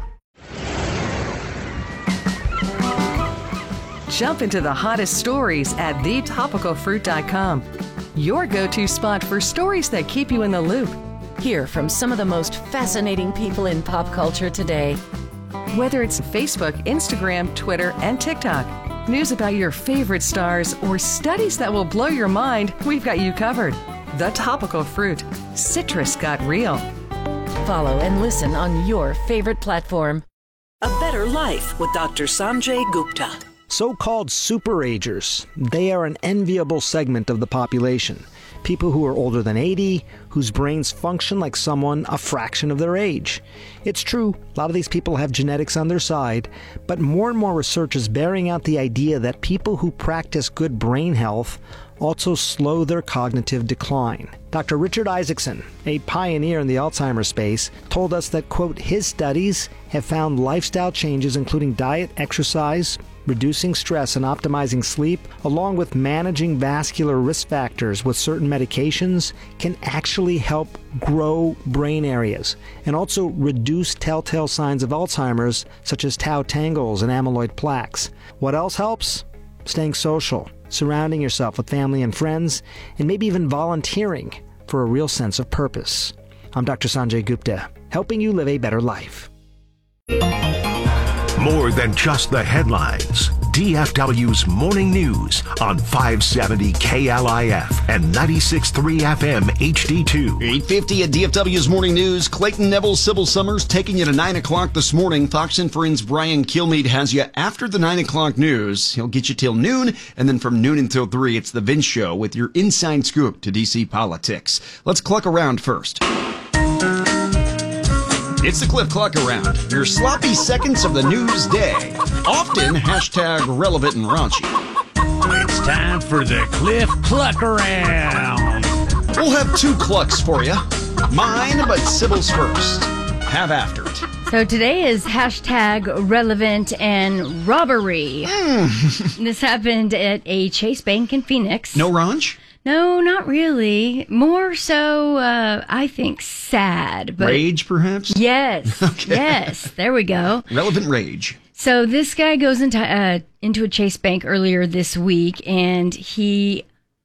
[SPEAKER 18] Jump into the hottest stories at the topical fruit dot com. Your go-to spot for stories that keep you in the loop.
[SPEAKER 19] Hear from some of the most fascinating people in pop culture today.
[SPEAKER 18] Whether it's Facebook, Instagram, Twitter, and TikTok, news about your favorite stars, or studies that will blow your mind, we've got you covered. The Topical Fruit. Citrus got real.
[SPEAKER 19] Follow and listen on your favorite platform.
[SPEAKER 16] A Better Life with Doctor Sanjay Gupta.
[SPEAKER 17] So-called superagers, they are an enviable segment of the population. People who are older than eighty, whose brains function like someone a fraction of their age. It's true, a lot of these people have genetics on their side, but more and more research is bearing out the idea that people who practice good brain health also slow their cognitive decline. Doctor Richard Isaacson, a pioneer in the Alzheimer's space, told us that, quote, his studies have found lifestyle changes including diet, exercise, reducing stress and optimizing sleep, along with managing vascular risk factors with certain medications, can actually help grow brain areas and also reduce telltale signs of Alzheimer's, such as tau tangles and amyloid plaques. What else helps? Staying social, surrounding yourself with family and friends, and maybe even volunteering for a real sense of purpose. I'm Doctor Sanjay Gupta, helping you live a better life.
[SPEAKER 11] More than just the headlines. D F W's Morning News on five seventy K L I F and ninety-six point three F M H D two.
[SPEAKER 1] eight fifty at D F W's Morning News. Clayton Neville, Sybil Summers taking you to nine o'clock this morning. Fox and Friends Brian Kilmeade has you after the nine o'clock news. He'll get you till noon, and then from noon until three, it's the Vince Show with your inside scoop to D C politics. Let's cluck around first. It's the Cliff Cluck Around, your sloppy seconds of the news day. Often hashtag relevant and raunchy.
[SPEAKER 13] It's time for the Cliff Cluck Around.
[SPEAKER 1] We'll have two clucks for you. Mine, but Sybil's first. Have after it.
[SPEAKER 3] So today is hashtag relevant and robbery. Mm. This happened at a Chase Bank in Phoenix.
[SPEAKER 1] No ranch?
[SPEAKER 3] No, not really. More so, uh, I think, sad. But
[SPEAKER 1] rage, perhaps?
[SPEAKER 3] Yes. Okay. Yes. There we go.
[SPEAKER 1] Relevant rage.
[SPEAKER 3] So this guy goes into uh, into a Chase Bank earlier this week, and he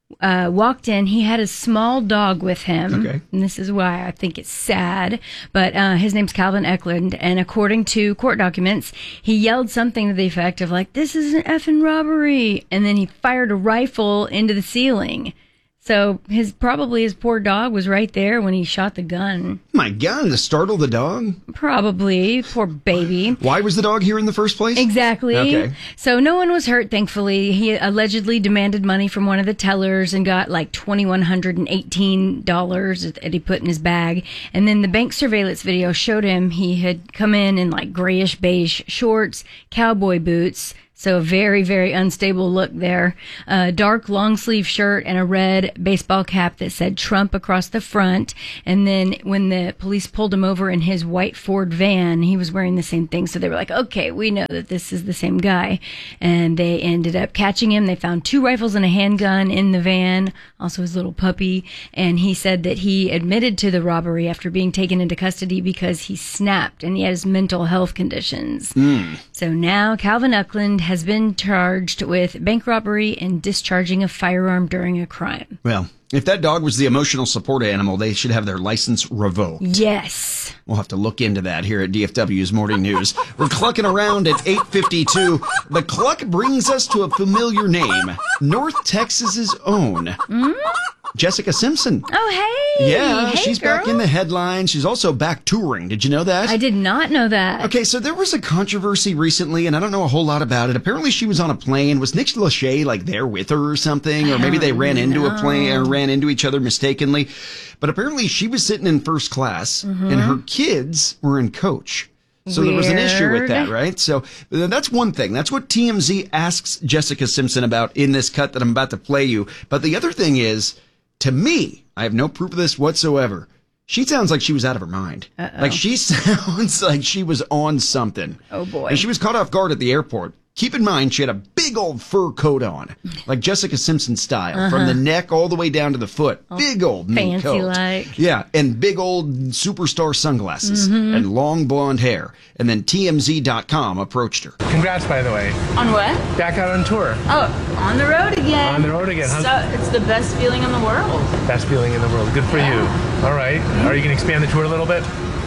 [SPEAKER 3] uh, walked in. He had a small dog with him.
[SPEAKER 1] Okay.
[SPEAKER 3] And this is why I think it's sad. But uh, his name's Calvin Eklund. And according to court documents, he yelled something to the effect of like, "This is an effing robbery." And then he fired a rifle into the ceiling. So his probably his poor dog was right there when he shot the gun.
[SPEAKER 1] My God, to startle the dog?
[SPEAKER 3] Probably. Poor baby.
[SPEAKER 1] Why was the dog here in the first place?
[SPEAKER 3] Exactly.
[SPEAKER 1] Okay.
[SPEAKER 3] So no one was hurt, thankfully. He allegedly demanded money from one of the tellers and got like two thousand one hundred eighteen dollars that he put in his bag. And then the bank surveillance video showed him he had come in in like grayish beige shorts, cowboy boots. So a very, very unstable look there. A dark long sleeve shirt and a red baseball cap that said Trump across the front. And then when the police pulled him over in his white Ford van, he was wearing the same thing. So they were like, okay, we know that this is the same guy. And they ended up catching him. They found two rifles and a handgun in the van, also his little puppy. And he said that he admitted to the robbery after being taken into custody because he snapped and he has mental health conditions.
[SPEAKER 1] Mm.
[SPEAKER 3] So now Calvin Eklund has been charged with bank robbery and discharging a firearm during a crime.
[SPEAKER 1] Well, if that dog was the emotional support animal, they should have their license revoked.
[SPEAKER 3] Yes.
[SPEAKER 1] We'll have to look into that here at D F W's Morning News. We're clucking around at eight fifty-two. The cluck brings us to a familiar name, North Texas's own.
[SPEAKER 3] Mm?
[SPEAKER 1] Jessica Simpson.
[SPEAKER 3] Oh, hey.
[SPEAKER 1] Yeah,
[SPEAKER 3] hey,
[SPEAKER 1] she's
[SPEAKER 3] girl.
[SPEAKER 1] back in the headlines. She's also back touring. Did you know that?
[SPEAKER 3] I did not know that.
[SPEAKER 1] Okay, so there was a controversy recently, and I don't know a whole lot about it. Apparently, she was on a plane. Was Nick Lachey like there with her or something? Or maybe they ran into a plane or ran into each other mistakenly. But apparently, she was sitting in first class,
[SPEAKER 3] Mhm.
[SPEAKER 1] and her kids were in coach. So there was an issue with that,
[SPEAKER 3] Weird.
[SPEAKER 1] right? So uh, that's one thing. That's what T M Z asks Jessica Simpson about in this cut that I'm about to play you. But the other thing is, to me, I have no proof of this whatsoever. She sounds like she was out of her mind.
[SPEAKER 3] Uh-oh.
[SPEAKER 1] Like she sounds like she was on something.
[SPEAKER 3] Oh, boy.
[SPEAKER 1] And she was caught off guard at the airport. Keep in mind, she had a big old fur coat on, like Jessica Simpson style,
[SPEAKER 3] Uh-huh.
[SPEAKER 1] from the neck all the way down to the foot. Big old meat
[SPEAKER 3] fancy
[SPEAKER 1] coat.
[SPEAKER 3] like.
[SPEAKER 1] Yeah, and big old superstar sunglasses
[SPEAKER 3] Mhm.
[SPEAKER 1] and long blonde hair. And then T M Z dot com approached her.
[SPEAKER 4] Congrats, by the way.
[SPEAKER 12] On what?
[SPEAKER 4] Back out on tour.
[SPEAKER 12] Oh, on the road again.
[SPEAKER 4] On the road again, huh?
[SPEAKER 12] So it's the best feeling in the world.
[SPEAKER 4] Best feeling in the world. Good for you. All right. Are you going to expand the tour a little bit?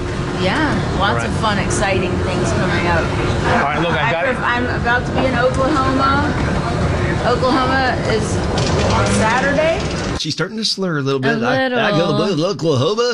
[SPEAKER 12] Yeah, lots
[SPEAKER 4] All right.
[SPEAKER 12] of fun, exciting things coming up.
[SPEAKER 4] All right, look, I got it.
[SPEAKER 12] I'm about to be in Oklahoma. Oklahoma is on Saturday.
[SPEAKER 1] She's starting to slur a little bit.
[SPEAKER 12] A
[SPEAKER 1] I, I go
[SPEAKER 12] little.
[SPEAKER 1] to Oklahoma.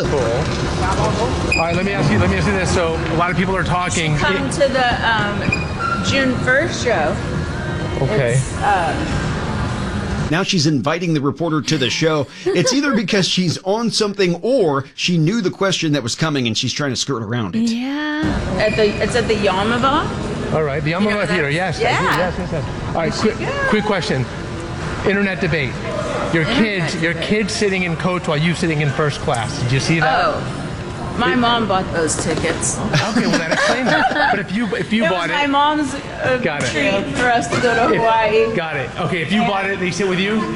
[SPEAKER 4] Cool. All right, let me ask you. Let me ask you this. So a lot of people are talking.
[SPEAKER 12] Come to the um, June first show.
[SPEAKER 4] Okay.
[SPEAKER 12] It's, uh,
[SPEAKER 1] Now she's inviting the reporter to the show. It's either because she's on something or she knew the question that was coming and she's trying to skirt around it.
[SPEAKER 12] Yeah. At the it's at the Yamava.
[SPEAKER 4] All right, the Yamava
[SPEAKER 12] You know
[SPEAKER 4] Theater.
[SPEAKER 12] that?
[SPEAKER 4] Yes.
[SPEAKER 12] Yeah.
[SPEAKER 4] I do, yes. Yes. Yes. All right. Quick, quick question. Internet debate. Your
[SPEAKER 12] Internet
[SPEAKER 4] kids, your kids sitting in coach while you sitting in first class. Did you see that?
[SPEAKER 12] Oh. My mom bought those tickets.
[SPEAKER 4] Okay, well that explains that. But if you if you
[SPEAKER 12] it
[SPEAKER 4] bought
[SPEAKER 12] was
[SPEAKER 4] it,
[SPEAKER 12] my mom's uh,
[SPEAKER 4] Got it.
[SPEAKER 12] treat for us to go to
[SPEAKER 4] if-
[SPEAKER 12] Hawaii.
[SPEAKER 4] Got it. Okay, if you bought it, they sit with you.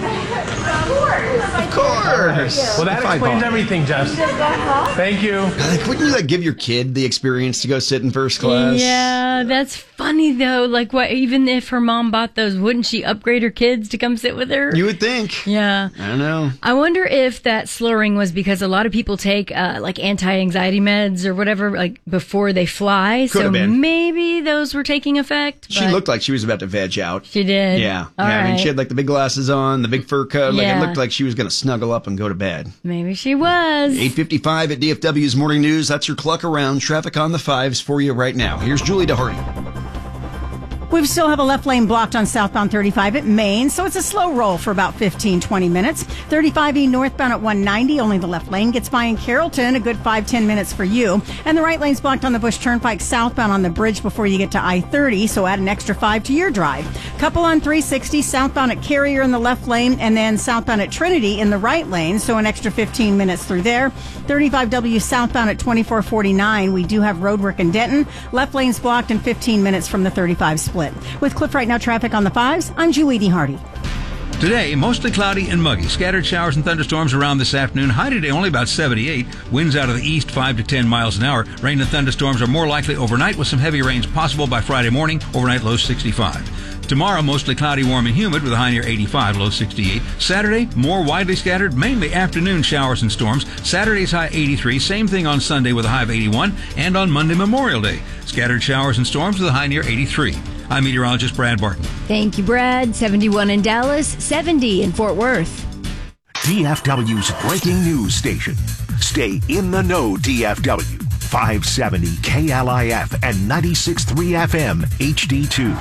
[SPEAKER 12] Of
[SPEAKER 1] course.
[SPEAKER 4] Well, that
[SPEAKER 1] If I
[SPEAKER 4] explains
[SPEAKER 1] bought it.
[SPEAKER 4] everything, Jess. Thank you.
[SPEAKER 1] Like, wouldn't you like give your kid the experience to go sit in first class?
[SPEAKER 3] Yeah, that's funny though. Like, what? Even if her mom bought those, wouldn't she upgrade her kids to come sit with her?
[SPEAKER 1] You would think.
[SPEAKER 3] Yeah.
[SPEAKER 1] I don't know.
[SPEAKER 3] I wonder if that slurring was because a lot of people take uh, like anti-anxiety meds or whatever like before they fly.
[SPEAKER 1] Could
[SPEAKER 3] so
[SPEAKER 1] have been.
[SPEAKER 3] maybe those were taking effect.
[SPEAKER 1] She
[SPEAKER 3] but-
[SPEAKER 1] looked like she was about to veg out.
[SPEAKER 3] She did.
[SPEAKER 1] Yeah.
[SPEAKER 3] All
[SPEAKER 1] yeah. I mean,
[SPEAKER 3] right.
[SPEAKER 1] she had like the big glasses on, the big fur coat. Like
[SPEAKER 3] Yeah.
[SPEAKER 1] it looked like she was going to snuggle up and go to bed.
[SPEAKER 3] Maybe she was.
[SPEAKER 1] eight fifty-five at D F W's Morning News. That's your cluck around traffic on the fives for you right now. Here's Julie DeHardy.
[SPEAKER 9] We still have a left lane blocked on southbound thirty-five at Maine, so it's a slow roll for about fifteen, twenty minutes. thirty-five E northbound at one ninety, only the left lane gets by in Carrollton, a good five, ten minutes for you. And the right lane's blocked on the Bush Turnpike southbound on the bridge before you get to I thirty, so add an extra five to your drive. Couple on three sixty, southbound at Carrier in the left lane, and then southbound at Trinity in the right lane, so an extra fifteen minutes through there. thirty-five W southbound at twenty-four forty-nine, we do have roadwork in Denton. Left lane's blocked in fifteen minutes from the thirty-five split. With Cliff Right Now traffic on the fives, I'm Julie DeHardy.
[SPEAKER 2] Today, mostly cloudy and muggy. Scattered showers and thunderstorms around this afternoon. High today only about seventy-eight. Winds out of the east five to ten miles an hour. Rain and thunderstorms are more likely overnight with some heavy rains possible by Friday morning. Overnight lows sixty-five. Tomorrow, mostly cloudy, warm, and humid with a high near eighty-five, low sixty-eight. Saturday, more widely scattered, mainly afternoon showers and storms. Saturday's high eighty-three. Same thing on Sunday with a high of eighty-one. And on Monday, Memorial Day, scattered showers and storms with a high near eighty-three. I'm meteorologist Brad Barton.
[SPEAKER 3] Thank you, Brad. seventy-one in Dallas, seventy in Fort Worth.
[SPEAKER 11] D F W's breaking news station. Stay in the know, D F W. five seventy K L I F and ninety-six point three F M H D two.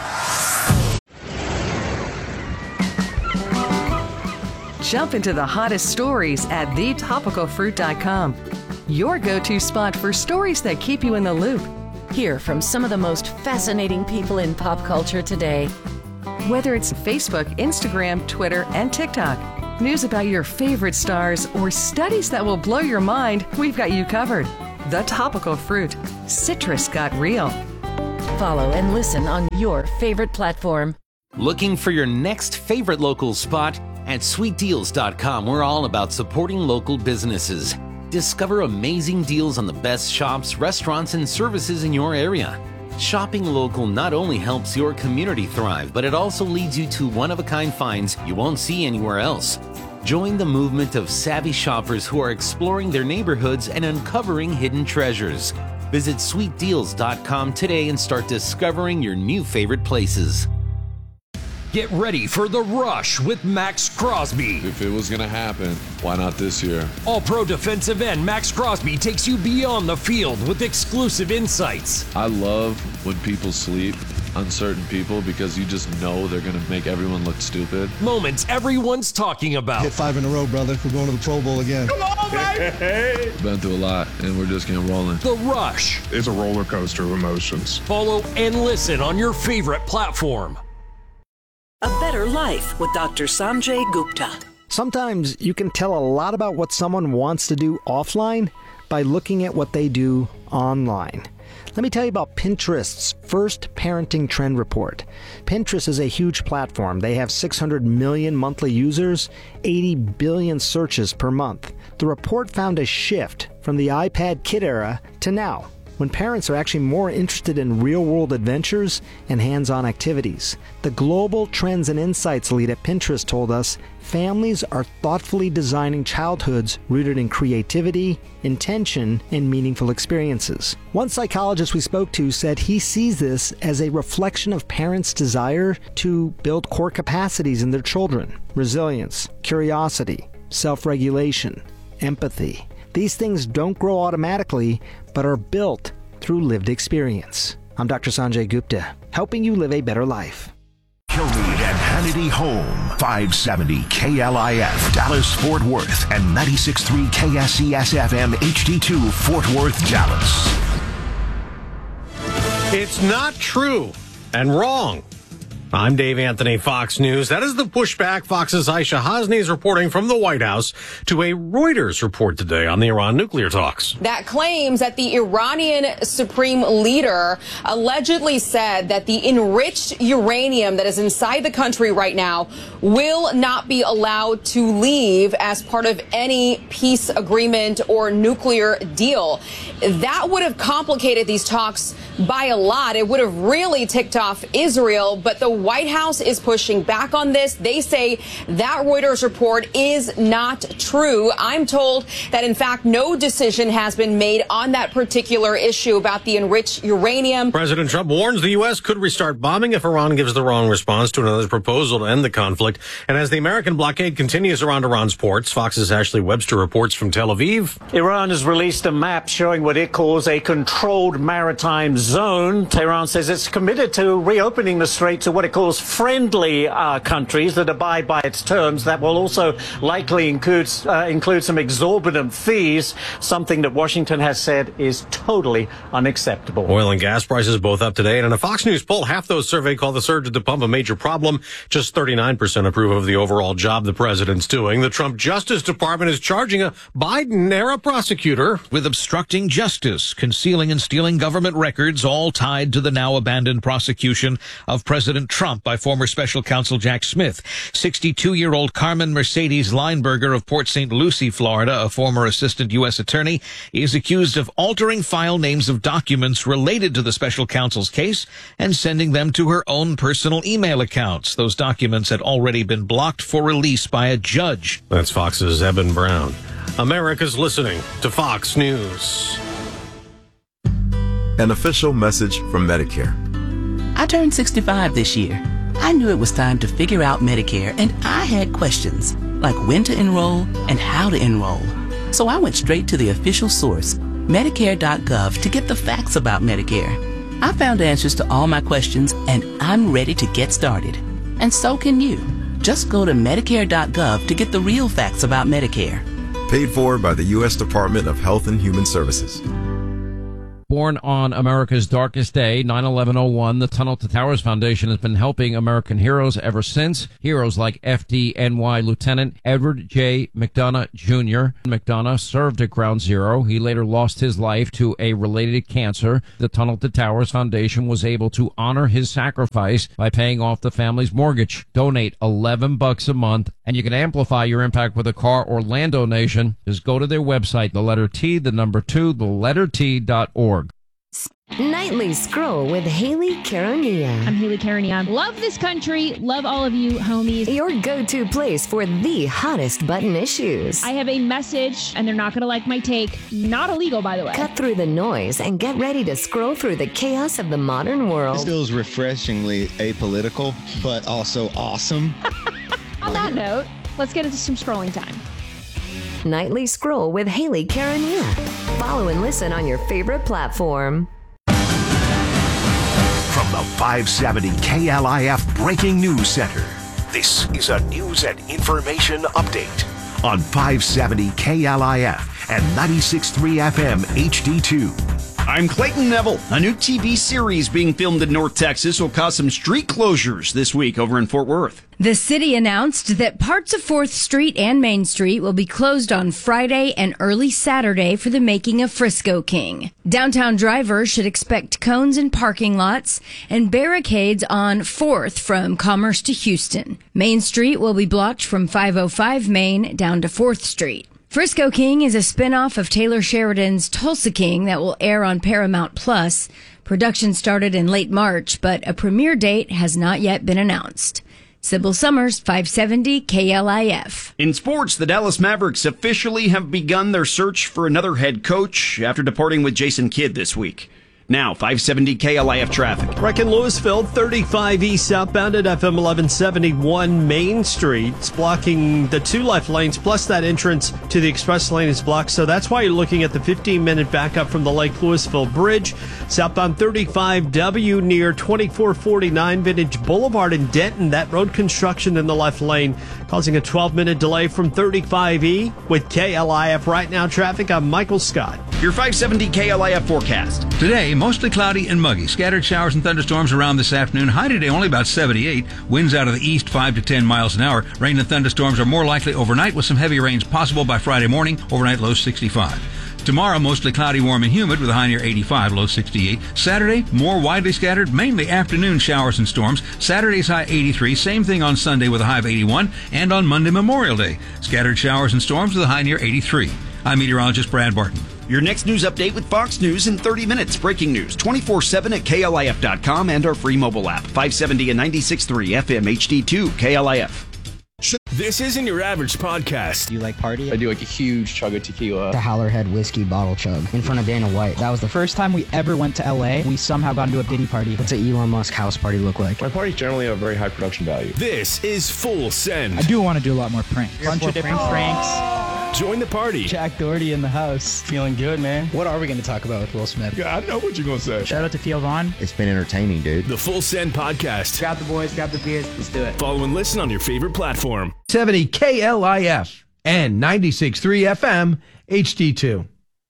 [SPEAKER 18] Jump into the hottest stories at the topical fruit dot com. Your go-to spot for stories that keep you in the loop.
[SPEAKER 19] Hear from some of the most fascinating people in pop culture today.
[SPEAKER 18] Whether it's Facebook, Instagram, Twitter, and TikTok, news about your favorite stars, or studies that will blow your mind, we've got you covered. The Topical Fruit. Citrus got real.
[SPEAKER 19] Follow and listen on your favorite platform.
[SPEAKER 15] Looking for your next favorite local spot? At sweet deals dot com, we're all about supporting local businesses. Discover amazing deals on the best shops, restaurants, and services in your area. Shopping local not only helps your community thrive, but it also leads you to one-of-a-kind finds you won't see anywhere else. Join the movement of savvy shoppers who are exploring their neighborhoods and uncovering hidden treasures. Visit sweet deals dot com today and start discovering your new favorite places.
[SPEAKER 20] Get ready for The Rush with Max Crosby.
[SPEAKER 21] If it was going to happen, why not this year?
[SPEAKER 20] All-pro defensive end Max Crosby takes you beyond the field with exclusive insights.
[SPEAKER 21] I love when people sleep, uncertain people, because you just know they're going to make everyone look stupid.
[SPEAKER 20] Moments everyone's talking about.
[SPEAKER 14] Hit five in a row, brother. We're going to the Pro Bowl again.
[SPEAKER 20] Come on, baby!
[SPEAKER 21] Been through a lot, and we're just getting rolling.
[SPEAKER 20] The Rush.
[SPEAKER 22] It's a roller coaster of emotions.
[SPEAKER 20] Follow and listen on your favorite platform.
[SPEAKER 16] A Better Life with Doctor Sanjay Gupta.
[SPEAKER 17] Sometimes you can tell a lot about what someone wants to do offline by looking at what they do online. Let me tell you about Pinterest's first parenting trend report. Pinterest is a huge platform. They have six hundred million monthly users, eighty billion searches per month. The report found a shift from the iPad kid era to now, when parents are actually more interested in real-world adventures and hands-on activities. The Global Trends and Insights lead at Pinterest told us families are thoughtfully designing childhoods rooted in creativity, intention, and meaningful experiences. One psychologist we spoke to said he sees this as a reflection of parents' desire to build core capacities in their children: resilience, curiosity, self-regulation, empathy. These things don't grow automatically, but are built through lived experience. I'm Doctor Sanjay Gupta, helping you live a better life.
[SPEAKER 11] Kilmeade and Hannity Home. five seventy K L I F, Dallas, Fort Worth, and ninety-six point three K S E S F M H D two, Fort Worth, Dallas.
[SPEAKER 23] It's not true and wrong. I'm Dave Anthony, Fox News. That is the pushback Fox's Aisha Hasni is reporting from the White House to a Reuters report today on the Iran nuclear talks.
[SPEAKER 24] That claims that the Iranian supreme leader allegedly said that the enriched uranium that is inside the country right now will not be allowed to leave as part of any peace agreement or nuclear deal. That would have complicated these talks by a lot. It would have really ticked off Israel, but the White House is pushing back on this. They say that Reuters report is not true. I'm told that, in fact, no decision has been made on that particular issue about the enriched uranium.
[SPEAKER 23] President Trump warns the U S could restart bombing if Iran gives the wrong response to another proposal to end the conflict. And as the American blockade continues around Iran's ports, Fox's Ashley Webster reports from Tel Aviv.
[SPEAKER 27] Iran has released a map showing what it calls a controlled maritime zone. Tehran says it's committed to reopening the strait to what it calls friendly uh, countries that abide by its terms. That will also likely include, uh, include some exorbitant fees, something that Washington has said is totally unacceptable.
[SPEAKER 23] Oil and gas prices both up today. And in a Fox News poll, half those surveyed call the surge at the pump a major problem. Just thirty-nine percent approve of the overall job the president's doing. The Trump Justice Department is charging a Biden-era prosecutor
[SPEAKER 28] with obstructing justice, concealing and stealing government records, all tied to the now abandoned prosecution of President Trump. Trump by former special counsel Jack Smith. sixty-two-year-old Carmen Mercedes Lineberger of Port Saint Lucie, Florida, a former assistant U S attorney, is accused of altering file names of documents related to the special counsel's case and sending them to her own personal email accounts. Those documents had already been blocked for release by a judge.
[SPEAKER 23] That's Fox's Eben Brown. America's listening to Fox News.
[SPEAKER 5] An official message from Medicare.
[SPEAKER 6] I turned sixty-five this year. I knew it was time to figure out Medicare, and I had questions, like when to enroll and how to enroll. So I went straight to the official source, Medicare dot gov, to get the facts about Medicare. I found answers to all my questions, and I'm ready to get started. And so can you. Just go to Medicare dot gov to get the real facts about Medicare.
[SPEAKER 5] Paid for by the U S Department of Health and Human Services.
[SPEAKER 7] Born on America's darkest day, nine eleven oh one, the Tunnel to Towers Foundation has been helping American heroes ever since. Heroes like F D N Y Lieutenant Edward J. McDonough Junior McDonough served at Ground Zero. He later lost his life to a related cancer. The Tunnel to Towers Foundation was able to honor his sacrifice by paying off the family's mortgage. Donate eleven bucks a month, and you can amplify your impact with a car or land donation. Just go to their website, the letter T, the number two, the letter T dot org.
[SPEAKER 8] Nightly Scroll with Haley Caronia.
[SPEAKER 10] I'm Haley Caronia. Love this country. Love all of you, homies.
[SPEAKER 8] Your go-to place for the hottest button issues.
[SPEAKER 10] I have a message, and they're not going to like my take. Not illegal, by the way.
[SPEAKER 8] Cut through the noise and get ready to scroll through the chaos of the modern world.
[SPEAKER 14] This feels refreshingly apolitical, but also awesome.
[SPEAKER 10] On that note, let's get into some scrolling time.
[SPEAKER 8] Nightly Scroll with Haley Caronia. Follow and listen on your favorite platform.
[SPEAKER 11] From the five seventy K L I F Breaking News Center, this is a news and information update on five seventy K L I F and ninety-six point three F M H D two.
[SPEAKER 1] I'm Clayton Neville. A new T V series being filmed in North Texas will cause some street closures this week over in Fort Worth.
[SPEAKER 3] The city announced that parts of fourth Street and Main Street will be closed on Friday and early Saturday for the making of Frisco King. Downtown drivers should expect cones in parking lots and barricades on fourth from Commerce to Houston. Main Street will be blocked from five oh five Main down to fourth Street. Frisco King is a spinoff of Taylor Sheridan's Tulsa King that will air on Paramount Plus. Production started in late March, but a premiere date has not yet been announced. Sybil Summers, five seventy K L I F.
[SPEAKER 1] In sports, the Dallas Mavericks officially have begun their search for another head coach after departing with Jason Kidd this week. Now, five seventy K L I F traffic.
[SPEAKER 13] Wreck in Louisville, thirty-five E southbound at F M eleven seventy-one Main Street. It's blocking the two left lanes, plus that entrance to the express lane is blocked. So that's why you're looking at the fifteen-minute backup from the Lake Louisville Bridge. Southbound thirty-five W near twenty-four forty-nine Vintage Boulevard in Denton. That road construction in the left lane causing a twelve-minute delay from thirty-five E. With K L I F Right Now traffic, I'm Michael Scott.
[SPEAKER 1] Your five seventy K L I F forecast.
[SPEAKER 2] Today, mostly cloudy and muggy. Scattered showers and thunderstorms around this afternoon. High today only about seventy-eight. Winds out of the east five to ten miles an hour. Rain and thunderstorms are more likely overnight with some heavy rains possible by Friday morning. Overnight low sixty-five. Tomorrow, mostly cloudy, warm, and humid with a high near eighty-five, low sixty-eight. Saturday, more widely scattered, mainly afternoon showers and storms. Saturday's high eighty-three. Same thing on Sunday with a high of eighty-one. And on Monday, Memorial Day, scattered showers and storms with a high near eighty-three. I'm meteorologist Brad Barton.
[SPEAKER 1] Your next news update with Fox News in thirty minutes. Breaking news twenty-four seven at K L I F dot com and our free mobile app. five seventy and ninety-six point three F M H D two K L I F.
[SPEAKER 20] This isn't your average podcast.
[SPEAKER 25] Do you like party?
[SPEAKER 26] I do like a huge chug of tequila.
[SPEAKER 25] The Howlerhead whiskey bottle chug in front of Dana White. That was the first time we ever went to L A. We somehow got into a Diddy party. What's an Elon Musk house party look like?
[SPEAKER 21] My parties generally have very high production value.
[SPEAKER 20] This is Full Send.
[SPEAKER 25] I do want to do a lot more pranks. A bunch of different pranks.
[SPEAKER 20] Join the party.
[SPEAKER 25] Jack Doherty in the house. Feeling good, man. What are we going to talk about with Will Smith?
[SPEAKER 21] Yeah, I know what you're going to say.
[SPEAKER 25] Shout out to Theo Vaughn.
[SPEAKER 26] It's been entertaining, dude.
[SPEAKER 20] The Full Send Podcast.
[SPEAKER 25] Grab the boys, grab the beers. Let's do it.
[SPEAKER 20] Follow and listen on your favorite platform.
[SPEAKER 29] seventy K L I F and ninety-six point three F M H D two.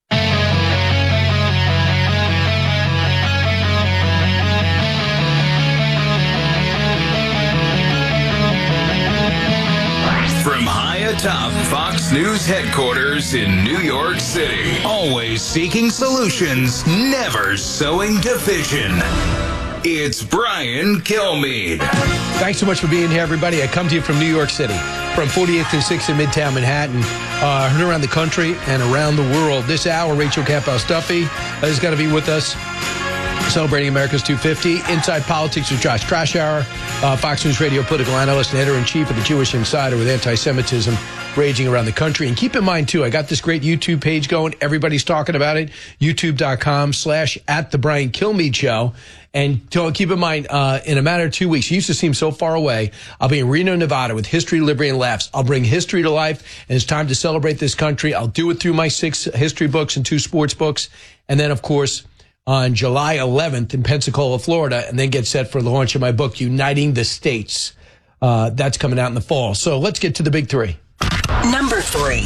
[SPEAKER 30] From high atop Fox News headquarters in New York City, always seeking solutions, never sowing division. It's Brian Kilmeade.
[SPEAKER 4] Thanks so much for being here, everybody. I come to you from New York City, from forty-eighth and sixth in Midtown Manhattan, uh, heard around the country and around the world. This hour, Rachel Campos Duffy is going to be with us, celebrating America's two fifty. Inside Politics with Josh Kraushaar, uh, Fox News Radio political analyst and editor-in-chief of the Jewish Insider, with anti-Semitism raging around the country. And keep in mind, too, I got this great YouTube page going. Everybody's talking about it. YouTube.com slash at the Brian Kilmeade Show. And to, keep in mind, uh, in a matter of two weeks, it used to seem so far away, I'll be in Reno, Nevada with History, Liberty, and Laughs. I'll bring history to life, and it's time to celebrate this country. I'll do it through my six history books and two sports books. And then, of course, on July eleventh in Pensacola, Florida, and then get set for the launch of my book, Uniting the States. Uh, that's coming out in the fall. So let's get to the big three.
[SPEAKER 9] Number three.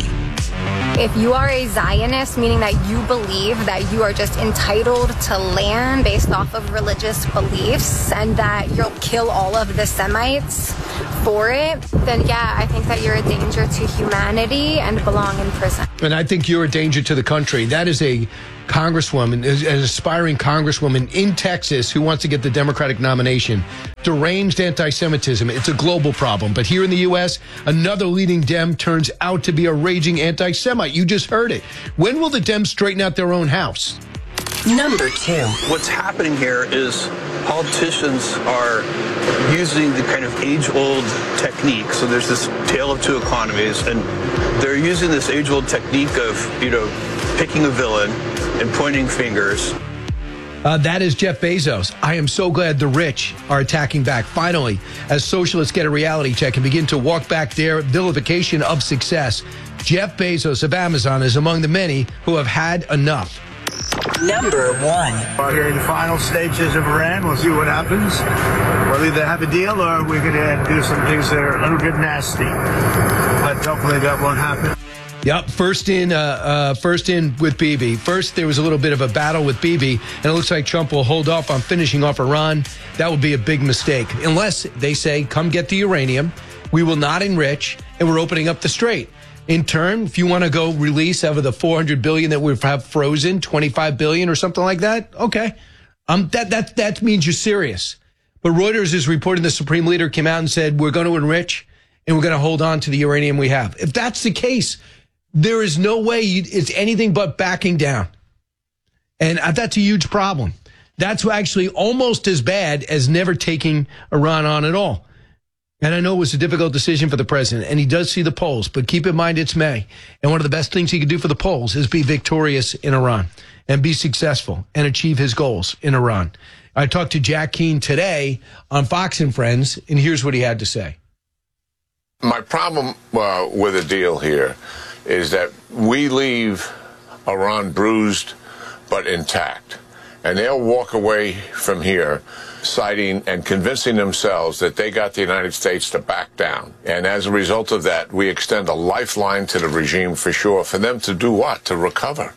[SPEAKER 9] If you are a Zionist, meaning that you believe that you are just entitled to land based off of religious beliefs and that you'll kill all of the Semites for it, then yeah, I think that you're a danger to humanity and belong in prison.
[SPEAKER 4] And I think you're a danger to the country. That is a congresswoman, an aspiring congresswoman in Texas who wants to get the Democratic nomination. Deranged anti-Semitism. It's a global problem. But here in the U S, another leading Dem turns out to be a raging anti-Semite. You just heard it. When will the Dems straighten out their own house?
[SPEAKER 9] Number two.
[SPEAKER 12] What's happening here is politicians are using the kind of age-old technique. So there's this tale of two economies, and they're using this age-old technique of, you know, picking a villain and pointing fingers.
[SPEAKER 4] Uh, that is Jeff Bezos. I am so glad the rich are attacking back. Finally, as socialists get a reality check and begin to walk back their vilification of success, Jeff Bezos of Amazon is among the many who have had enough.
[SPEAKER 9] Number one.
[SPEAKER 15] We're here in the final stages of Iran. We'll see what happens. We'll either have a deal or we're going to do some things that are a little bit nasty. But hopefully that won't happen.
[SPEAKER 4] Yep, first in, uh, uh, first in with Bibi. First, there was a little bit of a battle with Bibi, and it looks like Trump will hold off on finishing off Iran. That would be a big mistake, unless they say, come get the uranium, we will not enrich, and we're opening up the strait. In turn, if you want to go release out of the four hundred billion that we have frozen, twenty-five billion or something like that, okay. Um, that, that, that means you're serious. But Reuters is reporting the Supreme Leader came out and said, we're going to enrich, and we're going to hold on to the uranium we have. If that's the case, there is no way you, it's anything but backing down. And that's a huge problem. That's actually almost as bad as never taking Iran on at all. And I know it was a difficult decision for the president, and he does see the polls, but keep in mind it's May. And one of the best things he could do for the polls is be victorious in Iran and be successful and achieve his goals in Iran. I talked to Jack Keane today on Fox and Friends, and here's what he had to say.
[SPEAKER 16] My problem uh, with the deal here is that we leave Iran bruised but intact. And they'll walk away from here citing and convincing themselves that they got the United States to back down. And as a result of that, we extend a lifeline to the regime for sure, for them to do what? To recover.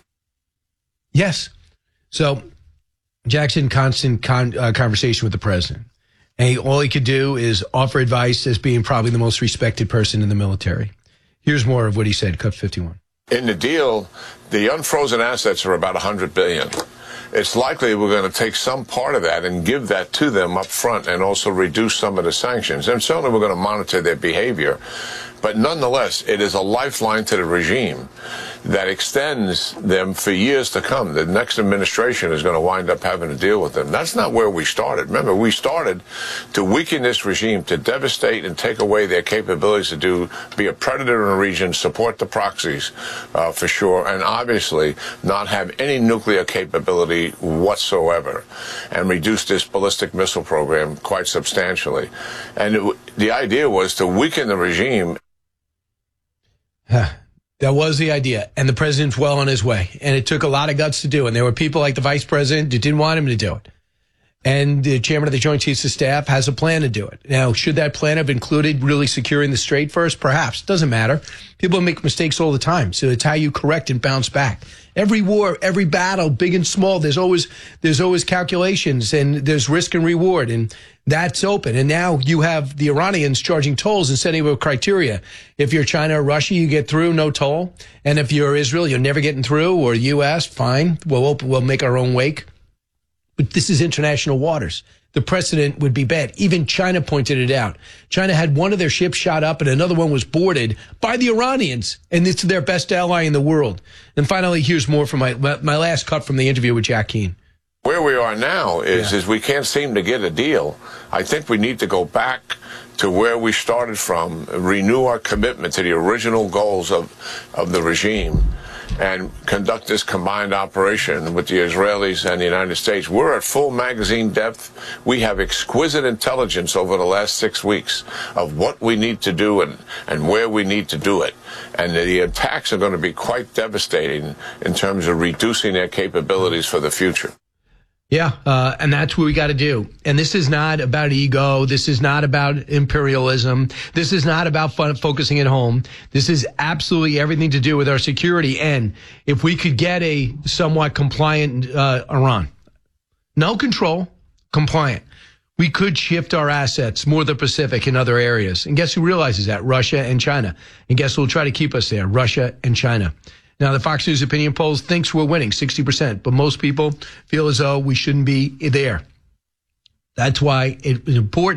[SPEAKER 4] Yes. So Jackson, constant con- uh, conversation with the president. And he, all he could do is offer advice as being probably the most respected person in the military. Here's more of what he said, cut fifty-one.
[SPEAKER 16] In the deal, the unfrozen assets are about one hundred billion dollars. It's likely we're going to take some part of that and give that to them up front and also reduce some of the sanctions. And certainly we're going to monitor their behavior. But nonetheless, it is a lifeline to the regime that extends them for years to come. The next administration is going to wind up having to deal with them. That's not where we started. Remember, we started to weaken this regime, to devastate and take away their capabilities to do, be a predator in the region, support the proxies, uh, for sure, and obviously not have any nuclear capability whatsoever, and reduce this ballistic missile program quite substantially. And it, the idea was to weaken the regime.
[SPEAKER 4] That was the idea. And the president's well on his way. And it took a lot of guts to do. And there were people like the vice president who didn't want him to do it. And the chairman of the Joint Chiefs of Staff has a plan to do it. Now, should that plan have included really securing the strait first? Perhaps. Doesn't matter. People make mistakes all the time. So it's how you correct and bounce back. Every war, every battle, big and small, there's always, there's always calculations and there's risk and reward. And that's open. And now you have the Iranians charging tolls and setting up criteria. If you're China or Russia, you get through, no toll. And if you're Israel, you're never getting through, or U S, fine. We'll open, we'll make our own wake. But this is international waters. the precedent would be bad. Even China pointed it out. China had one of their ships shot up and another one was boarded by the Iranians, and it's their best ally in the world. And finally, here's more from my my last cut from the interview with Jack Keane.
[SPEAKER 16] Where we are now is,
[SPEAKER 4] Yeah.
[SPEAKER 16] is we can't seem to get a deal. I think we need to go back to where we started from, renew our commitment to the original goals of, of the regime, and conduct this combined operation with the Israelis and the United States. We're at full magazine depth. We have exquisite intelligence over the last six weeks of what we need to do and, and where we need to do it. And the attacks are going to be quite devastating in terms of reducing their capabilities for the future.
[SPEAKER 4] Yeah, uh, and that's what we got to do. And this is not about ego. This is not about imperialism. This is not about fun, focusing at home. This is absolutely everything to do with our security. And if we could get a somewhat compliant uh, Iran, no control, compliant, we could shift our assets more to the Pacific and other areas. And guess who realizes that? Russia and China. And guess who will try to keep us there? Russia and China. Now, the Fox News opinion polls thinks we're winning sixty percent, but most people feel as though we shouldn't be there. That's why it's important.